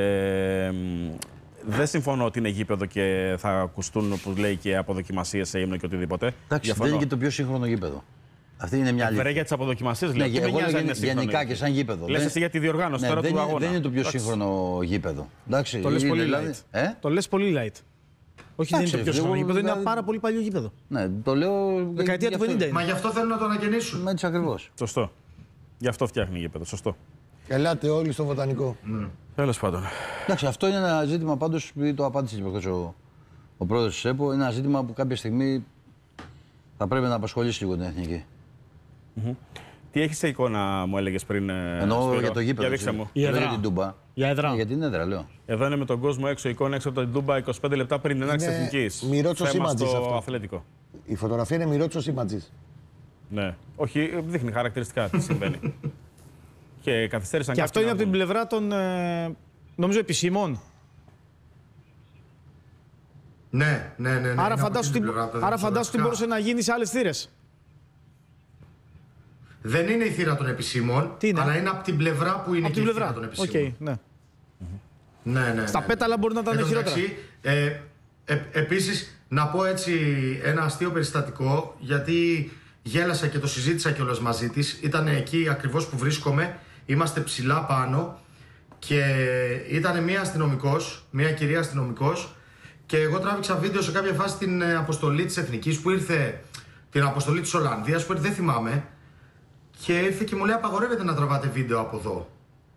Δεν συμφωνώ ότι είναι γήπεδο και θα ακουστούν, όπως λέει, και αποδοκιμασίες σε ύμνο και οτιδήποτε. Εντάξει, δεν είναι και το πιο σύγχρονο γήπεδο. Αυτή είναι μια αλήθεια. Φέρε για τις αποδοκιμασίες, ναι, λέει. Εγώ γενικά και σαν γήπεδο. Λες εσύ για τη διοργάνωση τώρα του αγώνα. Δεν είναι το πιο σύγχρονο γήπεδο. Εντάξει, το λες πολύ δηλαδή, light. Το λες πολύ light. Όχι, δεν είναι το πιο σύγχρονο γήπεδο, είναι ένα πάρα πολύ παλιό γήπεδο. Ναι, το λέω. Δεκαετία του 50 είναι. Μα γι' αυτό θέλουν να το ανακαινήσουν. Έτσι ακριβώς. Σωστό. Γι' αυτό φτιάχνει γήπεδο. Σωστό. Ελάτε όλοι στο Βοτανικό. Τέλος πάντων. Εντάξει, αυτό είναι ένα ζήτημα πάντως, το απάντησε και ο πρόεδρος της ΕΠΟ, είναι ένα ζήτημα που κάποια στιγμή θα πρέπει να απασχολήσει λίγο την εθνική. Τι έχεις σε εικόνα, μου έλεγες πριν. Εννοώ για το γήπεδο. Για δείξε μου. Για την Τούμπα. Για έδρα. Για την έδρα, λέω. Εδώ είναι με τον κόσμο έξω, εικόνα έξω από την Τούμπα 25 λεπτά πριν την έναρξη της εθνικής. Μοιρότσος Ιμαντζής αυτό. Αθλητικό. Η φωτογραφία είναι Μοιρότσος Ιμαντζής. Ναι. Όχι, δείχνει χαρακτηριστικά τι συμβαίνει. Και καθυστέρησαν. Και αυτό είναι από την πλευρά των νομίζω επισήμων. Ναι. Άρα φαντάσου τι μπορούσε να γίνει σε άλλες θύρες. Δεν είναι η θύρα των επισήμων, αλλά είναι από την πλευρά που είναι και η θύρα των επισήμων. Okay, ναι. Στα πέταλα μπορεί να ήταν χειρότερα. Επίσης, να πω έτσι ένα αστείο περιστατικό, γιατί γέλασα και το συζήτησα κιόλας μαζί της. Ήταν εκεί ακριβώς που βρίσκομαι, είμαστε ψηλά πάνω και ήταν μια κυρία αστυνομικός και εγώ τράβηξα βίντεο σε κάποια φάση την αποστολή της Εθνικής που ήρθε, την αποστολή της Ολλανδίας που ήρθε, δεν θυμάμαι, και ήρθε και μου λέει απαγορεύεται να τραβάτε βίντεο από εδώ.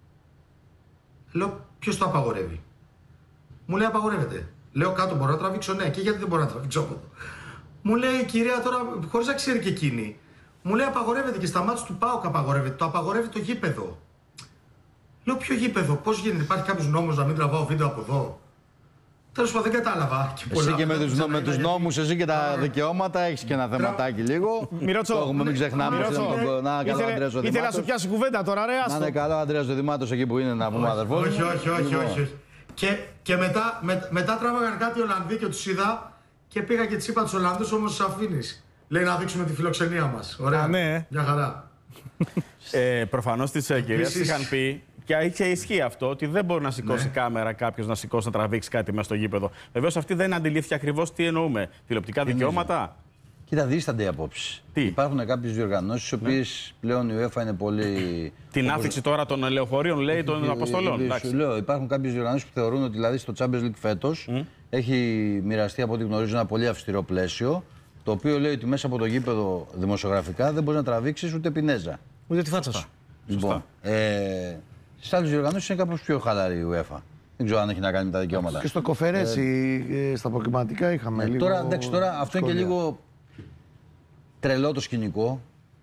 Λέω ποιος το απαγορεύει? Μου λέει απαγορεύεται. Λέω κάτω μπορώ να τραβήξω? Ναι. Και γιατί δεν μπορώ να τραβήξω από εδώ? Μου λέει η κυρία τώρα, χωρίς να ξέρει και εκείνη, μου λέει απαγορεύεται και στα μάτια του ΠΑΟΚ απαγορεύεται. Το απαγορεύει το γήπεδο. Λέω ποιο γήπεδο, πώς γίνεται, υπάρχει κάποιος νόμος να μην τραβάω βίντεο από εδώ? Τέλος πάντων δεν κατάλαβα. Εσύ και με τους νόμους, εσύ και τα δικαιώματα, έχεις και ένα θεματάκι λίγο. Μοιρότσο, μην ξεχνάμε. Να καλό Ανδρέας ο Δημάτος. Ήθελα να σου πιάσει κουβέντα τώρα, ρε. Να είναι καλό Ανδρέας ο Δημάτος εκεί που είναι, να πούμε αδερφός. Όχι. Και μετά τράβαγαν κάτι Ολλανδοί και τους είδα και πήγα και τις είπα τους Ολλανδούς, όμως τους αφήνεις. Λέει να δείξουμε τη φιλοξενία μας. Ωραία. Ναι. Μια χαρά. Προφανώς τις κυρίες είχαν πει και είχε ισχύει αυτό, ότι δεν μπορεί να σηκώσει κάμερα κάποιος να σηκώσει, να τραβήξει κάτι μέσα στο γήπεδο. Βεβαίως αυτή δεν αντιλήφθηκε ακριβώς τι εννοούμε. Τηλεοπτικά δικαιώματα. Κοίτα, δίστανται οι απόψεις. Υπάρχουν κάποιες διοργανώσεις, οι οποίες πλέον η UEFA είναι πολύ. Την άφηξη τώρα των λεωφορείων, λέει, των αποστολών. Σου λέω, υπάρχουν κάποιες διοργανώσεις που θεωρούν ότι δηλαδή στο Champions League φέτος έχει μοιραστεί από ό,τι γνωρίζω ένα πολύ αυστηρό πλαίσιο, το οποίο λέει ότι μέσα από το γήπεδο δημοσιογραφικά δεν μπορεί να τραβήξει ούτε πινέζα. Ούτε τη φάτσα σου. Λοιπόν, στις άλλες διοργανώσεις είναι κάπως πιο χαλαρή η UEFA. Δεν ξέρω αν έχει να κάνει με τα δικαιώματα. Και στο Κοφερέσι, στα προκριματικά είχαμε λίγο. Τώρα αυτό είναι και λίγο τρελό το σκηνικό.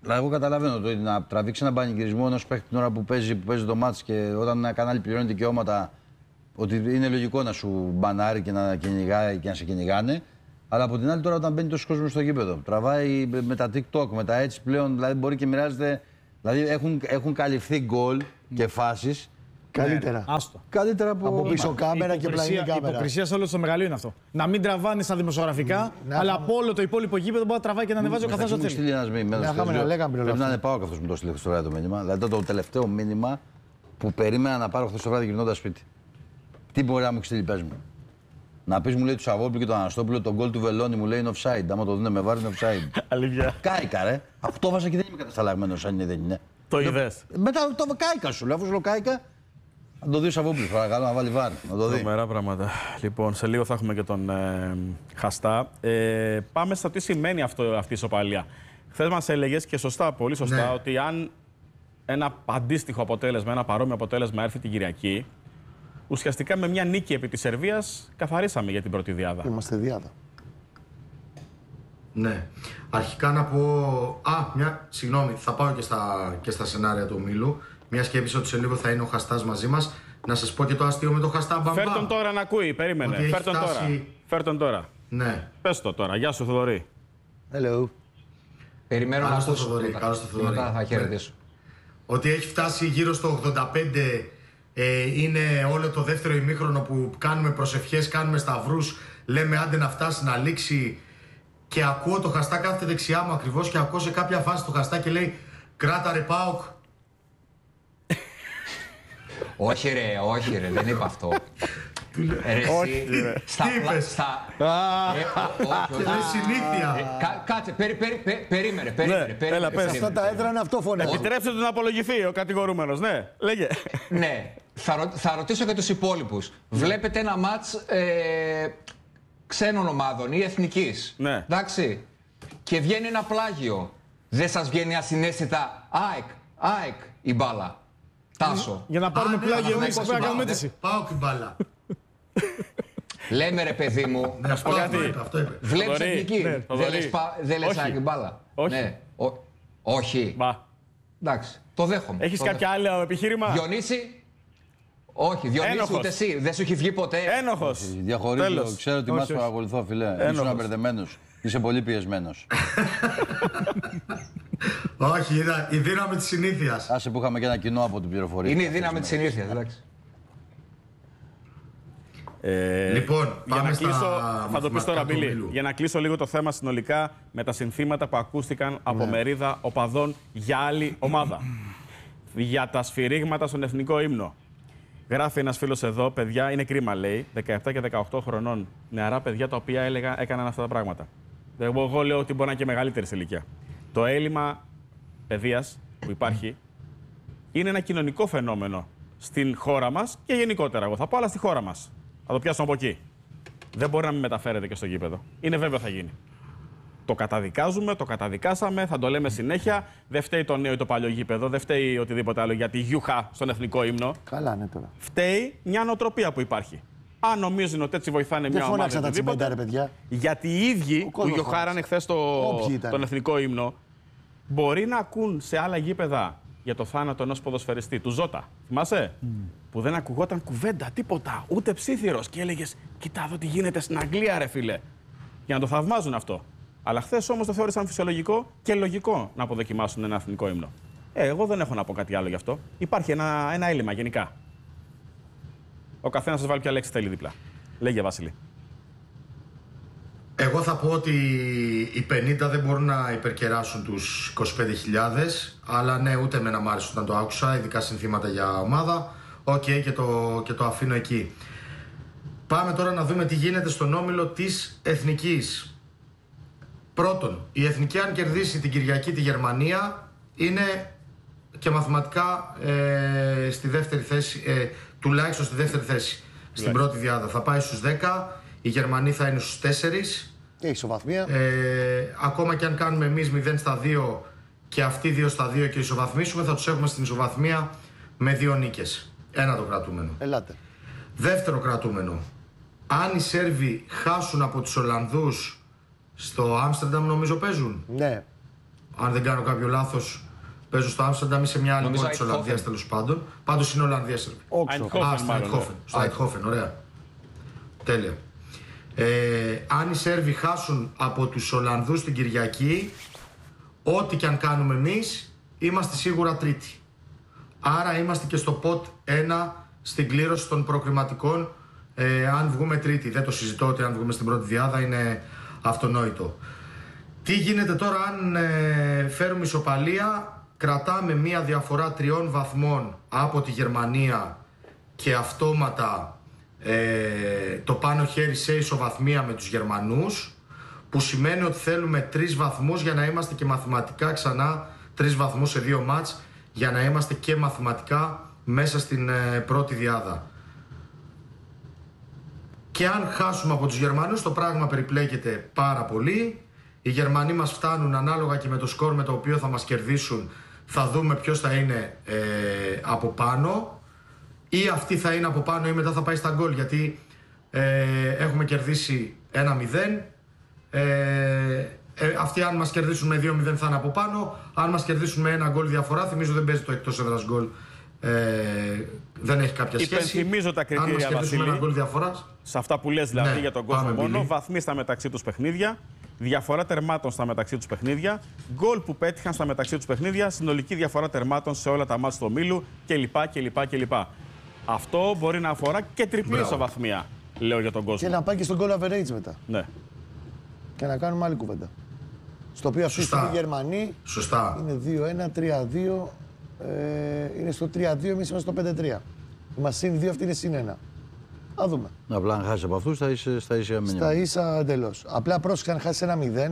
Δηλαδή, εγώ καταλαβαίνω το να τραβήξει έναν πανηγυρισμό ενός παίκτη την ώρα που παίζει το μάτς και όταν ένα κανάλι πληρώνει δικαιώματα, ότι είναι λογικό να σου μπανάρει και να κυνηγάει και να σε κυνηγάνε. Αλλά από την άλλη, τώρα όταν μπαίνει τόσο κόσμο στο γήπεδο, τραβάει με τα TikTok, με τα έτσι πλέον, δηλαδή μπορεί και μοιράζεται. Δηλαδή έχουν καλυφθεί γκολ και φάσεις. Καλύτερα. Άστο. Καλύτερα από πίσω κάμερα και πλαϊνή κάμερα. Η υποκρισία σε όλο το μεγαλείο είναι αυτό. Να μην τραβάνε στα δημοσιογραφικά, αλλά από όλο το υπόλοιπο γήπεδο μπορεί να τραβάει και να ανεβάζει ο καθένας ό,τι θέλει. Στείλει ένας μήνυμα. Πρέπει να είναι πάω αυτός που το στείλει στο βράδυ το μήνυμα. Δηλαδή το τελευταίο μήνυμα που περίμενα να πάρω χθες το βράδυ γυρνώντας σπίτι. Τι μπορεί να μου στείλει, πες μου. Να πεις, μου λέει του Σαββόπουλου και τον Αναστόπουλο, τον γκολ του Βελόνι μου λέει είναι offside. Άμα το δίνει με βάρη είναι offside. Αλήθεια. Κάηκα, ρε. Αυτό βάζα και δεν είμαι κατασταλαγμένος, αν είναι δεν είναι. Το είδες. Μετά το κάηκα σου, λέω, αφού σου λέω κάηκα. Να το δει ο Σαββόπουλος, παρακαλώ, να βάλει βάρ. Να το δει. Τρομερά πράγματα. Λοιπόν, σε λίγο θα έχουμε και τον Χαστά. Πάμε στο τι σημαίνει αυτή η ισοπαλία. Χθες μας έλεγες και σωστά, πολύ σωστά, Ναι. ότι αν ένα αντίστοιχο αποτέλεσμα, ένα παρόμοιο αποτέλεσμα έρθει την Κυριακή, ουσιαστικά με μια νίκη επί της Σερβίας καθαρίσαμε για την πρώτη διάδα. Είμαστε διάδα. Ναι. Αρχικά να πω. Συγγνώμη, θα πάω και στα σενάρια του ομίλου. Μια σκέψη ότι σε λίγο θα είναι ο Χαστάς μαζί μας. Να σας πω και το αστείο με το Χαστά Μπαμπά. Φέρ τον τώρα να ακούει, περίμενε. Ότι έχει Φέρ τον τώρα. φτάσει- Φέρ τον τώρα. Ναι. Πες το τώρα. Γεια σου, Θοδωρή. Hello. Περιμένω Καλώς να το ακούσω. Θοδωρή, πρώτα. καλώς το Και Θοδωρή. μετά θα χαιρετήσω. Ότι έχει φτάσει γύρω στο 85. Είναι όλο το δεύτερο ημίχρονο που κάνουμε προσευχές, κάνουμε σταυρούς. Λέμε άντε να φτάσει να λήξει. Και ακούω το Χαστά κάθεται δεξιά μου ακριβώς και ακούω σε κάποια φάση το Χαστά και λέει κράτα ρε ΠΑΟΚ. Όχι ρε, δεν είπα αυτό. Ρε, εσύ, στα Τι πλα- είπες? στα- Και λέει συνήθεια. Κάτσε, περίμενε. έλα, πες. Αυτά τα έδρανα αυτό φωνάζει. Επιτρέψτε του να απολογηθεί ο κατηγορούμενος. Ναι, λέγε. Ναι, θα ρωτήσω και τους υπόλοιπους. Βλέπετε ένα μάτς ξένων ομάδων ή εθνικής. Ναι. Εντάξει. Και βγαίνει ένα πλάγιο. Δεν σας βγαίνει ασυναίσθητα ΑΕΚ η μπάλα. Τάσο. Για να πάρουμε ναι, πλάγιο αλλά εμείς δεν πρέπει να κάνουμε πάω, αίτηση. ΠΑΟΚ η μπάλα. Λέμε ρε παιδί μου. Ναι, αυτό κάτι. είπε, αυτό είπε. Βλέπεις Θοδωρή, εθνική. ναι, Θοδωρή. Δεν λες Όχι. ΑΕΚ η μπάλα. Όχι. Ναι. Όχι. Μπα. Εντάξει. Το δέχομαι. Έχεις Το κάποιο άλλο επιχείρημα? Διονύση. Όχι, Διονύση Ένοχος. ούτε εσύ. Δεν σου έχει βγει ποτέ. Ένοχος. Διαχωρίζω, Τέλος. ξέρω ότι Όχι, μας όχι. παρακολουθώ, φιλέ. Ένοχος. Ήσουν μπερδεμένος. Είσαι πολύ πιεσμένος. Όχι, είδα, η δύναμη της συνήθειας. Άσε που είχαμε και ένα κοινό από την πληροφορία. Είναι η δύναμη της συνήθειας. Εντάξει. Λοιπόν, Για πάμε να στα κλείσω, θα το πεις τώρα, μαθηματικά του Μπίλη. ομίλου. Για να κλείσω λίγο το θέμα συνολικά με τα συνθήματα που ακούστηκαν από μερίδα οπαδών για άλλη ομάδα. Για τα σφυρίγματα στον εθνικό ύμνο. Γράφει ένας φίλος εδώ, παιδιά, είναι κρίμα λέει, 17 και 18 χρονών, νεαρά παιδιά τα οποία έκαναν αυτά τα πράγματα. Εγώ λέω ότι μπορεί να είναι και μεγαλύτερη σε ηλικία. Το έλλειμμα παιδείας που υπάρχει είναι ένα κοινωνικό φαινόμενο στην χώρα μας και γενικότερα. Εγώ θα πω, αλλά στη χώρα μας. Θα το πιάσουμε από εκεί. Δεν μπορεί να μην μεταφέρεται και στο γήπεδο. Είναι βέβαιο θα γίνει. Το καταδικάζουμε, το καταδικάσαμε, θα το λέμε συνέχεια. Δεν φταίει το νέο ή το παλιό γήπεδο, δεν φταίει οτιδήποτε άλλο για τη γιούχα στον εθνικό ύμνο. Καλά, ναι τώρα. Φταίει μια νοοτροπία που υπάρχει. Αν νομίζουν ότι έτσι βοηθάνε Δεν μια ομάδα. φώναξαν τα οτιδήποτε, τσιμέντα, ρε παιδιά. γιατί οι ίδιοι που κόσμος γιοχάρανε χθε Όποιοι ήταν. τον εθνικό ύμνο, μπορεί να ακούν σε άλλα γήπεδα για το θάνατο ενός ποδοσφαιριστή, του Ζώτα. Θυμάσαι? Που δεν ακουγόταν κουβέντα, τίποτα, ούτε ψήθυρος. Και έλεγες, κοίτα εδώ τι γίνεται στην Αγγλία, ρε φίλε. Για να το θαυμάζουν αυτό. Αλλά χθες όμως το θεώρησαν φυσιολογικό και λογικό να αποδοκιμάσουν ένα εθνικό ύμνο. Εγώ δεν έχω να πω κάτι άλλο γι' αυτό. Υπάρχει ένα έλλειμμα γενικά. Ο καθένας σας βάλει ποια λέξη θέλει δίπλα. Λέγε, Βασίλη. Εγώ θα πω ότι οι 50 δεν μπορούν να υπερκεράσουν τους 25.000, αλλά ναι, ούτε εμένα μ' άρεσε όταν το άκουσα, ειδικά συνθήματα για ομάδα. Οκ, και το αφήνω εκεί. Πάμε τώρα να δούμε τι γίνεται στον όμιλο της Εθνικής. Πρώτον, η Εθνική αν κερδίσει την Κυριακή τη Γερμανία είναι και μαθηματικά στη δεύτερη θέση, τουλάχιστον στη δεύτερη θέση. Στην πρώτη διάδα θα πάει στους 10, οι Γερμανοί θα είναι στους 4. Έχει ισοβαθμία. Ακόμα και αν κάνουμε εμείς 0 στα 2 και αυτοί 2 στα 2 και ισοβαθμίσουμε, θα τους έχουμε στην ισοβαθμία με 2 νίκες. Ένα το κρατούμενο. Ελάτε. Δεύτερο κρατούμενο. Αν οι Σέρβοι χάσουν από τους Ολλανδούς στο Άμστερνταμ, νομίζω παίζουν. Ναι. αν δεν κάνω κάποιο λάθος, παίζω στο Άμστερνταμ ή σε μια άλλη πόλη της Ολλανδίας τέλος πάντων. Πάντως είναι Ολλανδία Σερβία. Στο Eindhoven, ωραία. Τέλεια. Αν οι Σέρβοι χάσουν από τους Ολλανδούς την Κυριακή, ό,τι και αν κάνουμε εμείς, είμαστε σίγουρα τρίτη. Άρα είμαστε και στο pot 1 στην κλήρωση των προκριματικών, αν βγούμε τρίτη. Δεν το συζητώ ότι αν βγούμε στην πρώτη διάδα είναι αυτονόητο. Τι γίνεται τώρα αν φέρουμε ισοπαλία? Κρατάμε μία διαφορά 3 βαθμών από τη Γερμανία και αυτόματα το πάνω χέρι σε ισοβαθμία με τους Γερμανούς, που σημαίνει ότι θέλουμε 3 βαθμούς για να είμαστε και μαθηματικά ξανά 3 βαθμούς σε 2 μάτς, για να είμαστε και μαθηματικά μέσα στην πρώτη διάδα. Και αν χάσουμε από τους Γερμανούς, το πράγμα περιπλέκεται πάρα πολύ. Οι Γερμανοί μας φτάνουν ανάλογα και με το σκορ με το οποίο θα μας κερδίσουν. Θα δούμε ποιος θα είναι από πάνω, ή αυτοί θα είναι από πάνω ή μετά θα πάει στα γκολ, γιατί έχουμε κερδίσει 1-0. Αυτοί αν μας κερδίσουν με 2-0 θα είναι από πάνω. Αν μας κερδίσουν με 1 γκολ διαφορά, θυμίζω δεν παίζει το εκτός έδρας γκολ, δεν έχει κάποια σχέση. Υπενθυμίζω τα κριτήρια, Βασίλη, σε αυτά που λες δηλαδή, για τον κόσμο μόνο. Βαθμοί στα μεταξύ τους παιχνίδια, διαφορά τερμάτων στα μεταξύ τους παιχνίδια, γκολ που πέτυχαν στα μεταξύ τους παιχνίδια, συνολική διαφορά τερμάτων σε όλα τα μάτς του ομίλου κλπ. Αυτό μπορεί να αφορά και τριπλή ισοβαθμία, λέω για τον κόσμο. Και να πάει και στον goal average μετά. Ναι. Και να κάνουμε άλλη κουβέντα. Στο οποίο αυτή η Γερμανοί είναι 2-1, 3-2. Είναι στο 3-2, εμείς είμαστε στο 5-3. Είμαστε συν 2, αυτή είναι συν 1. Θα δούμε. Απλά αν χάσει από αυτούς θα είσαι στα ίσα μηνύματα. Στα ίσα εντελώς. Απλά πρόσεξε, αν χάσει 1-0.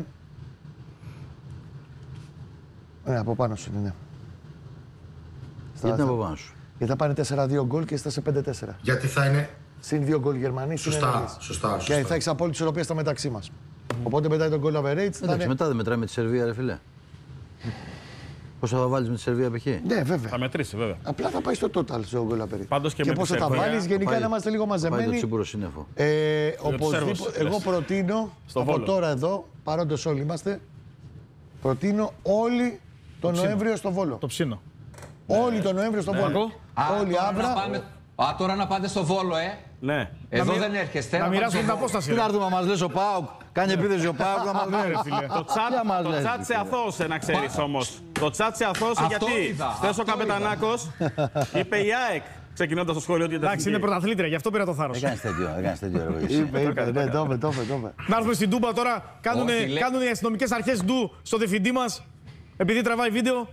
Από πάνω σου είναι. Ναι. Γιατί είναι από πάνω σου? Γιατί θα πάνε 4-2 γκολ και θα σε 5-4. Γιατί θα είναι. Συν 2 γκολ Γερμανοί. Σωστά. Και θα έχει απόλυτη ισορροπία στα μεταξύ μας. Οπότε μετά τον goal average. Εντάξει, μετά δεν μετράει με τη Σερβία, ρε φιλέ. Πόσο θα βάλεις με τη Σερβία π.χ.? Ναι, βέβαια. Θα μετρήσει, βέβαια. Απλά θα πάει στο total στο goal average. Πάντως και πόσο θα βάλεις, γενικά να είμαστε λίγο μαζεμένοι. Πάει το τσίπουρο σύννεφο. Οπωσδήποτε. Εγώ προτείνω από τώρα εδώ, παρόντος όλοι είμαστε, προτείνω όλοι τον Νοέμβριο στο Βόλο. Το ψήνω. Όλοι τον Νοέμβριο στο Βόλο. Όλοι αύριο. Τώρα να πάτε στο Βόλο, Ναι. Εδώ δεν έρχεστε. Να μοιράσουμε την απόσταση. Τι να έρθουμε να μας λες ο ΠΑΟΚ, κάνει επίθεση ο ΠΑΟΚ να μας λέει, ρε φίλε. Το τσάτ σε αθώωσε, να ξέρεις όμως. Το τσάτ σε αθώωσε γιατί χθες ο Καπετανάκος είπε η ΑΕΚ, ξεκινώντας το σχόλιο. Εντάξει, είναι πρωταθλήτρια, γι' αυτό πήρα το θάρρος. Έκανες τέτοιο έργο. Είπε, ναι, το είπε. Να έρθουμε στην Τούμπα τώρα, κάνουν οι αστυνομικές αρχές ντου στο διευθυντή μας, επειδή τραβάει βίντεο.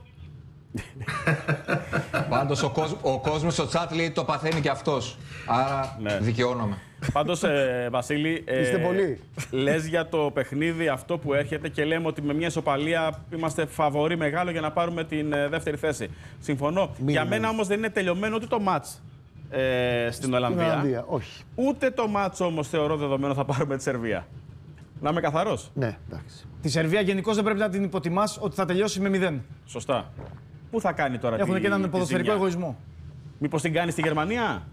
Πάντως ο κόσμος στο chat λέει το παθαίνει και αυτός. Άρα δικαιώνομαι. Πάντως, Βασίλη, είστε πολλοί. Λες για το παιχνίδι αυτό που έρχεται και λέμε ότι με μια ισοπαλία είμαστε φαβορί μεγάλο για να πάρουμε την δεύτερη θέση. Συμφωνώ. Για μένα όμως δεν είναι τελειωμένο ούτε το μάτς στην Ολλανδία. Όχι. Ούτε το μάτς όμως θεωρώ δεδομένο θα πάρουμε τη Σερβία. Να είμαι καθαρός. Ναι, εντάξει. Τη Σερβία γενικώς δεν πρέπει να την υποτιμάς ότι θα τελειώσει με 0. Σωστά. Πού θα κάνει τώρα Έχουν και έναν ποδοσφαιρικό εγωισμό. Μήπως την κάνει στη Γερμανία?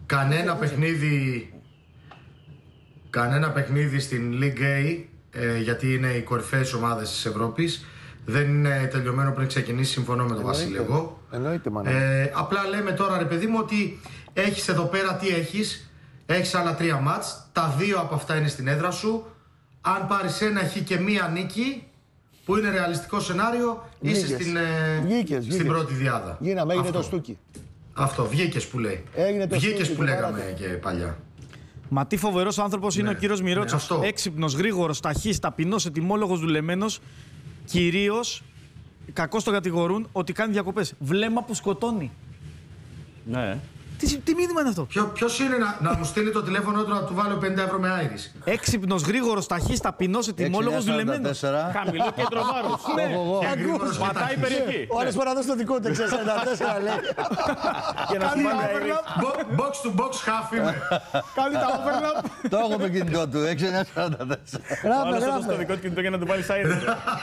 Κανένα παιχνίδι στην League A, γιατί είναι οι κορυφαίες ομάδες της Ευρώπης, δεν είναι τελειωμένο πριν ξεκινήσει. Συμφωνώ με τον Βασίλη εγώ. Εννοείται, μάνα. Απλά λέμε τώρα, ρε παιδί μου, ότι έχεις εδώ πέρα τι έχεις. Έχεις άλλα 3 μάτς. Τα 2 από αυτά είναι στην έδρα σου. Αν πάρεις ένα χ και μία νίκη, που είναι ρεαλιστικό σενάριο, είσαι στην πρώτη διάδα. Γίναμε, έγινε το στούκι. Αυτό, βγήκες που λέει. Βγήκες που λέγαμε και παλιά. Μα τι φοβερός άνθρωπος είναι ο κύριος Μυρότσος. Έξυπνος, γρήγορος, ταχύς, ταπεινός, ετοιμόλογος, δουλεμένος. Κυρίως, κακώς τον κατηγορούν ότι κάνει διακοπές. Βλέμμα που σκοτώνει. Ναι. Τι μήνυμα είναι αυτό? Ποιος είναι να μου στείλει το τηλέφωνο του να του βάλω 50 ευρώ με άιρις? Έξυπνος, γρήγορος, ταχύς, ταπεινός, ετοιμόλογος, δουλεμένος. Χαμηλό κέντρο βάρους. Πατάει περιοχή. Ο άλλος παραδώσει το δικό του 644 λέει. Και να σου βάλει box to box half είμαι. Κάνει τα overlap. Το έχω το κινητό του, 6944. Ο άλλος έδωσε το δικό του κινητό για να του βάλει άιρις.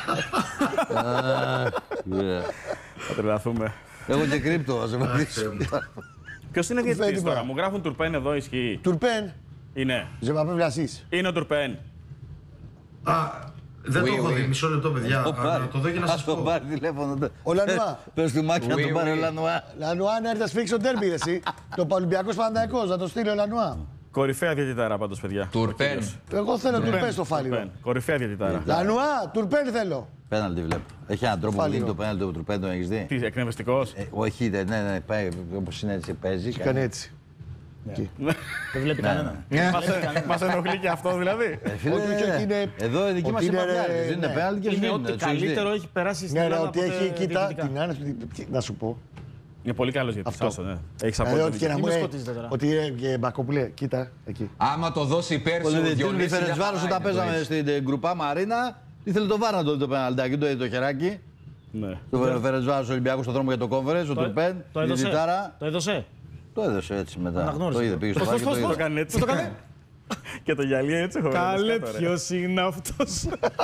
Θα τρελαθούμε. Έχω και κρύπτο, ας Ποιος είναι διαιτητής τώρα? Μου γράφουν Τουρπέν εδώ, ισχύει? Τουρπέν. Είναι. Ζεμπαπέ Βλασίς. Είναι ο Τουρπέν. Δεν το έχω δει, μισό λεπτό, παιδιά. Να το δω και να σας πω. Ας το πάρει τηλέφωνο. Ο Λανουά. Πες του Μάκη να τον πάρει ο Λανουά. Λανουά, να έρθει να σφίξει το τέρμπι, εσύ. Το Ολυμπιακός Παναθηναϊκός, να το στείλει ο Λανουά. Κορυφαία διαιτητάρα πάντως, παιδιά. Τουρπέν. Εγώ θέλω Τουρπέν στο φάλιρο. Τουρπέν. Κορυφαία διαιτητάρα. Λανουά, Τουρπέν θέλω. Πέναλτι βλέπω. Έχει έναν τρόπο που δίνει το πέναλτι του Τουρπέν, τον έχεις δει? Τι, εκνευριστικός. Όχι, ναι, πάει όπως είναι έτσι παίζει. Και κάνει έτσι. Δεν βλέπει κανένα. Μας ενοχλεί και αυτό δηλαδή. Όχι, είναι. Εδώ η δική μας είναι μαδιάρτης. Δίνουν πέναλτι και Είναι σβήνουν. ό,τι καλύτερο έχει περάσει στην Ναι, Ελλάδα. ότι ποτέ έχει, κοίτα, διαιτητικά. την άνεση. Να σου πω. Είναι πολύ καλός γιατί Αυτό. ναι. Έχεις Δηλαδή, απόλυτο ότι και δίκιο. να μου Μην λέει. σκοτίζετε τώρα. Ότι Μπακοπουλέ, κοίτα εκεί. Άμα το δώσει πέρσι Ο ο διαιτητής του Διονύσης, Φερεντσβάρος όταν παίζαμε στην Γκρουπά Μαρίνα, ήθελε το Βάρα να το δει το πέναλτάκι, το έδινε το χεράκι. Ναι. Το Φερεντσβάρος Ολυμπιακός στον δρόμο για το κόμφερες, ο Τουρπέν, Το η έδωσε. διαιτητάρα. Το έδωσε. Το έδωσε έτσι μετά. Αναγνώρισε. Το είδε, πήγε στο Πώς, βάρ και πώς, το πώς, είδε. Το κάνει έτσι. Το έκανε. Και το γυαλί έτσι έχω Καλέ, βγάλει. ποιος είναι αυτός.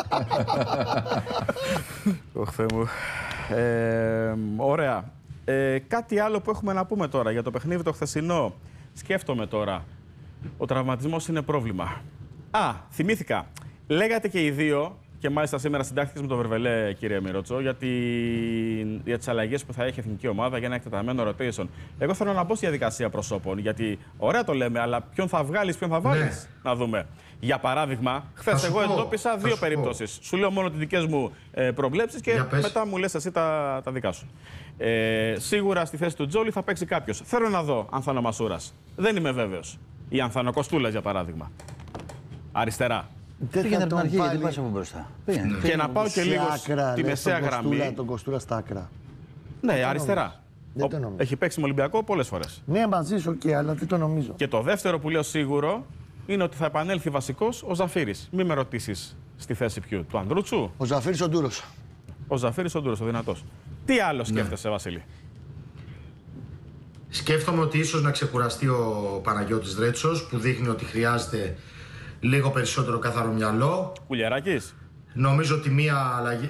Ωχ, Θεέ μου. Ωραία. Κάτι άλλο που έχουμε να πούμε τώρα για το παιχνίδι το χθεσινό. Σκέφτομαι τώρα. Ο τραυματισμός είναι πρόβλημα. Θυμήθηκα. Λέγατε και οι δύο, και μάλιστα σήμερα συντάχθηκες με τον Βερβελέ, κύριε Μιρότσο, για τις αλλαγές που θα έχει η εθνική ομάδα για ένα εκτεταμένο rotation. Εγώ θέλω να μπω στη διαδικασία προσώπων, γιατί ωραία το λέμε, αλλά ποιον θα βγάλεις, ποιον θα βάλεις, να δούμε. Για παράδειγμα, χθες εγώ εντόπισα δύο περιπτώσεις. Σου λέω μόνο τις δικές μου προβλέψεις και μετά μου λες εσύ τα δικά σου. Σίγουρα στη θέση του Τζόλι θα παίξει κάποιος. Θέλω να δω αν θα είναι ο Μασούρας. Δεν είμαι βέβαιος. Ή αν θα είναι ο Κοστούλας, για παράδειγμα. Αριστερά. Πήγαινε από την αρχή, γιατί πας από μπροστά. Και να πάω και λίγο στη μεσαία γραμμή. Τον Κοστούλα στα άκρα. Ναι, αριστερά. Δεν το νομίζω. Έχει παίξει με Ολυμπιακό πολλές φορές. Ναι, μαζί σου και αλλά δεν το νομίζω. Και το δεύτερο που λέω σίγουρο είναι ότι θα επανέλθει βασικός ο Ζαφύρης. Μην με ρωτήσεις στη θέση ποιου. Του Ανδρούτσου. Ο Ζαφύρης ο Ντούρος. Ο Ζαφύρης ο Ντούρος, ο δυνατός. Τι άλλο σκέφτεσαι, Βασίλη? Σκέφτομαι ότι ίσως να ξεκουραστεί ο Παναγιώτης Δρέτσος, που δείχνει ότι χρειάζεται λίγο περισσότερο καθαρό μυαλό. Κουλιαράκης. Νομίζω ότι μία αλλαγή.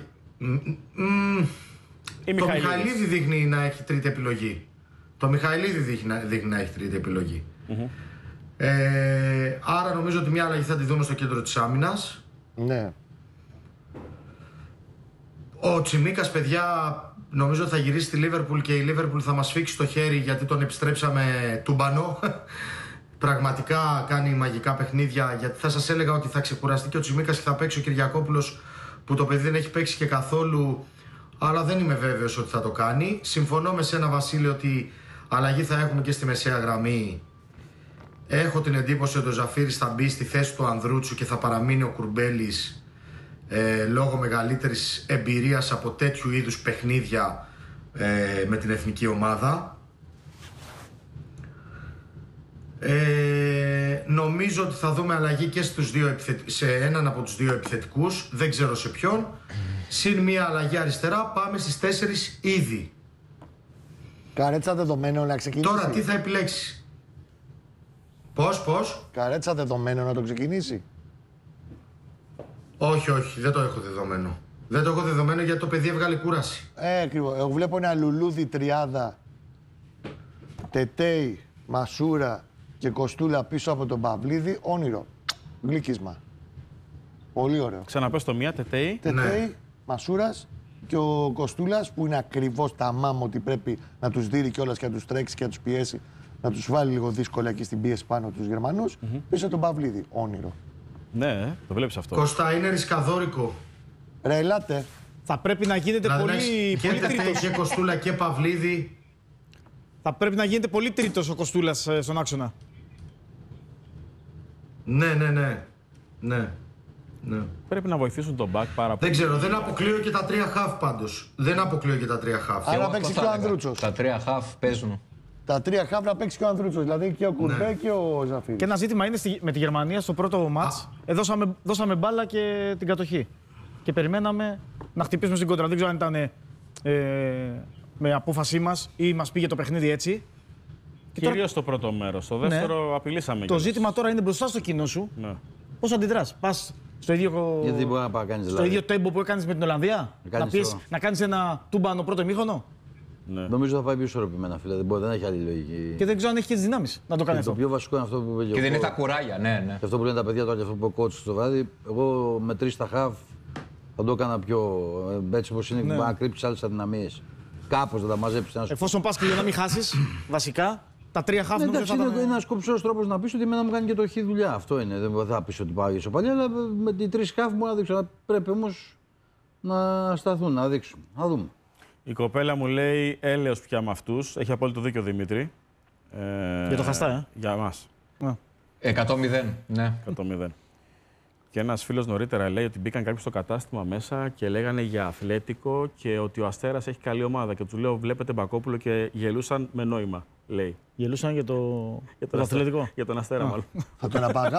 Ή Το Μιχαηλίδης. Μιχαηλίδη δείχνει να έχει τρίτη επιλογή. Το Μιχαηλίδη δείχνει να έχει τρίτη επιλογή. Άρα νομίζω ότι μία αλλαγή θα τη δούμε στο κέντρο της άμυνας. Ναι. Ο Τσιμίκας, παιδιά, νομίζω ότι θα γυρίσει στη Λίβερπουλ και η Λίβερπουλ θα μας φίξει το χέρι, γιατί τον επιστρέψαμε τούμπανο. Πραγματικά κάνει μαγικά παιχνίδια, γιατί θα σας έλεγα ότι θα ξεκουραστεί και ο Τσιμίκας και θα παίξει ο Κυριακόπουλος, που το παιδί δεν έχει παίξει και καθόλου, αλλά δεν είμαι βέβαιος ότι θα το κάνει. Συμφωνώ με σένα, Βασίλη, ότι αλλαγή θα έχουμε και στη μεσαία γραμμή. Έχω την εντύπωση ότι ο Ζαφύρης θα μπει στη θέση του Ανδρούτσου και θα παραμείνει ο Κουρμπέλης, λόγω μεγαλύτερης εμπειρίας από τέτοιου είδους παιχνίδια με την εθνική ομάδα. Νομίζω ότι θα δούμε αλλαγή και σε έναν από τους δύο επιθετικούς, δεν ξέρω σε ποιον. Συν μία αλλαγή αριστερά, πάμε στις 4 ήδη. Καρέτσα δεδομένο να ξεκινήσει. Τώρα τι θα επιλέξει? Πώς? Καρέτσα δεδομένο να το ξεκινήσει. Όχι, δεν το έχω δεδομένο. Δεν το έχω δεδομένο γιατί το παιδί έβγαλε κούραση. Ακριβώς. Εγώ βλέπω ένα λουλούδι τριάδα. Τετέι, Μασούρα και Κοστούλα πίσω από τον Παυλίδη. Όνειρο. Γλύκισμα. Πολύ ωραίο. Ξαναπες το μία, Τετέι. Τετέι, Μασούρας και ο Κοστούλας που είναι ακριβώς τα μάμ ότι πρέπει να τους δείρει κιόλας και να τους τρέξει και να τους πιέσει. Να τους βάλει λίγο δύσκολα εκεί στην πίεση πάνω τους Γερμανούς. Πίσω τον Παυλίδη. Όνειρο. Ναι, το βλέπεις αυτό. Κώστα, είναι ρισκαδόρικο. Ρε, ελάτε. Θα πρέπει να γίνεται Δηλαδή να πολύ, έχεις και πολύ Τετέι τρίτος. και Κοστούλα και Παυλίδη. Θα πρέπει να γίνεται πολύ τρίτος ο Κοστούλας στον άξονα. Ναι. Πρέπει να βοηθήσουν τον back πάρα Δεν πολύ. ξέρω, δεν αποκλείω και τα 3 χαφ πάντως. Δεν αποκλείω και τα 3 χαφ. Άρα Εγώ παίξει αυτό και ο θα έλεγα. Ανδρούτσος. Τα τρία χαφ παίζουν. Τα 3 χαφ να παίξει και ο Ανδρούτσος. Δηλαδή και ο Κουρμπέ και ο Ζαφύρης. Και ένα ζήτημα είναι με τη Γερμανία στο πρώτο μάτς. Δώσαμε μπάλα και την κατοχή. Και περιμέναμε να χτυπήσουμε στην κόντρα. Δεν ξέρω αν ήταν με απόφασή μας ή μας πήγε το παιχνίδι έτσι. Κυρίως στο πρώτο μέρος. Στο δεύτερο απειλήσαμε. Το κιόλας. ζήτημα τώρα είναι μπροστά στο κοινό σου. Ναι. Πώς αντιδράς? Πας στο ίδιο, Γιατί δεν μπορεί να πάει κάνεις στο δηλαδή. ίδιο τέμπο που έκανες με την Ολλανδία? Να κάνεις ένα τούμπανο πρώτο ημίχρονο? Ναι. Νομίζω θα πάει πιο ισορροπημένα, φίλε. Δεν έχει άλλη λογική. Και δεν ξέρω αν έχει και τις δυνάμεις να το κάνει Το αυτό. πιο βασικό είναι αυτό που είπε Και δεν είναι ο τα κουράγια, ναι. Και αυτό που λένε τα παιδιά τώρα και αυτό που είπε ο coach στο βράδυ. Εγώ με 3 στα χαφ Θα το έκανα πιο. Έτσι όπως είναι, Ναι. να κρύψει άλλες αδυναμίες. Κάπως να τα μαζέψει. Εφόσον πας και για να μην χάσεις, βασικά, τα 3 χάφ νομίζω Εντάξει, θα είναι ήταν. ένα κομψός τρόπος να πεις ότι εμένα μου κάνει και το χ δουλειά. Αυτό είναι. Δεν θα πεις ότι πάω για ισοπαλία, αλλά με την 3 χάφ μπορώ να δείξω. Αλλά πρέπει όμως να σταθούν, να δείξουν. Θα δούμε. Η κοπέλα μου λέει έλεος πια με αυτούς. Έχει απόλυτο δίκιο ο Δημήτρη. Για το χαστά, Για μας. 100-0, ναι. 100-0. Και ένας φίλος νωρίτερα λέει ότι μπήκαν κάποιοι στο κατάστημα μέσα και λέγανε για Αθλέτικο και ότι ο Αστέρας έχει καλή ομάδα. Και του λέω: Βλέπετε Μπακόπουλο και γελούσαν με νόημα, λέει. Γελούσαν για το Για τον Αθλητικό. Για τον Αστέρα, μάλλον. Θα τον απαγάγει.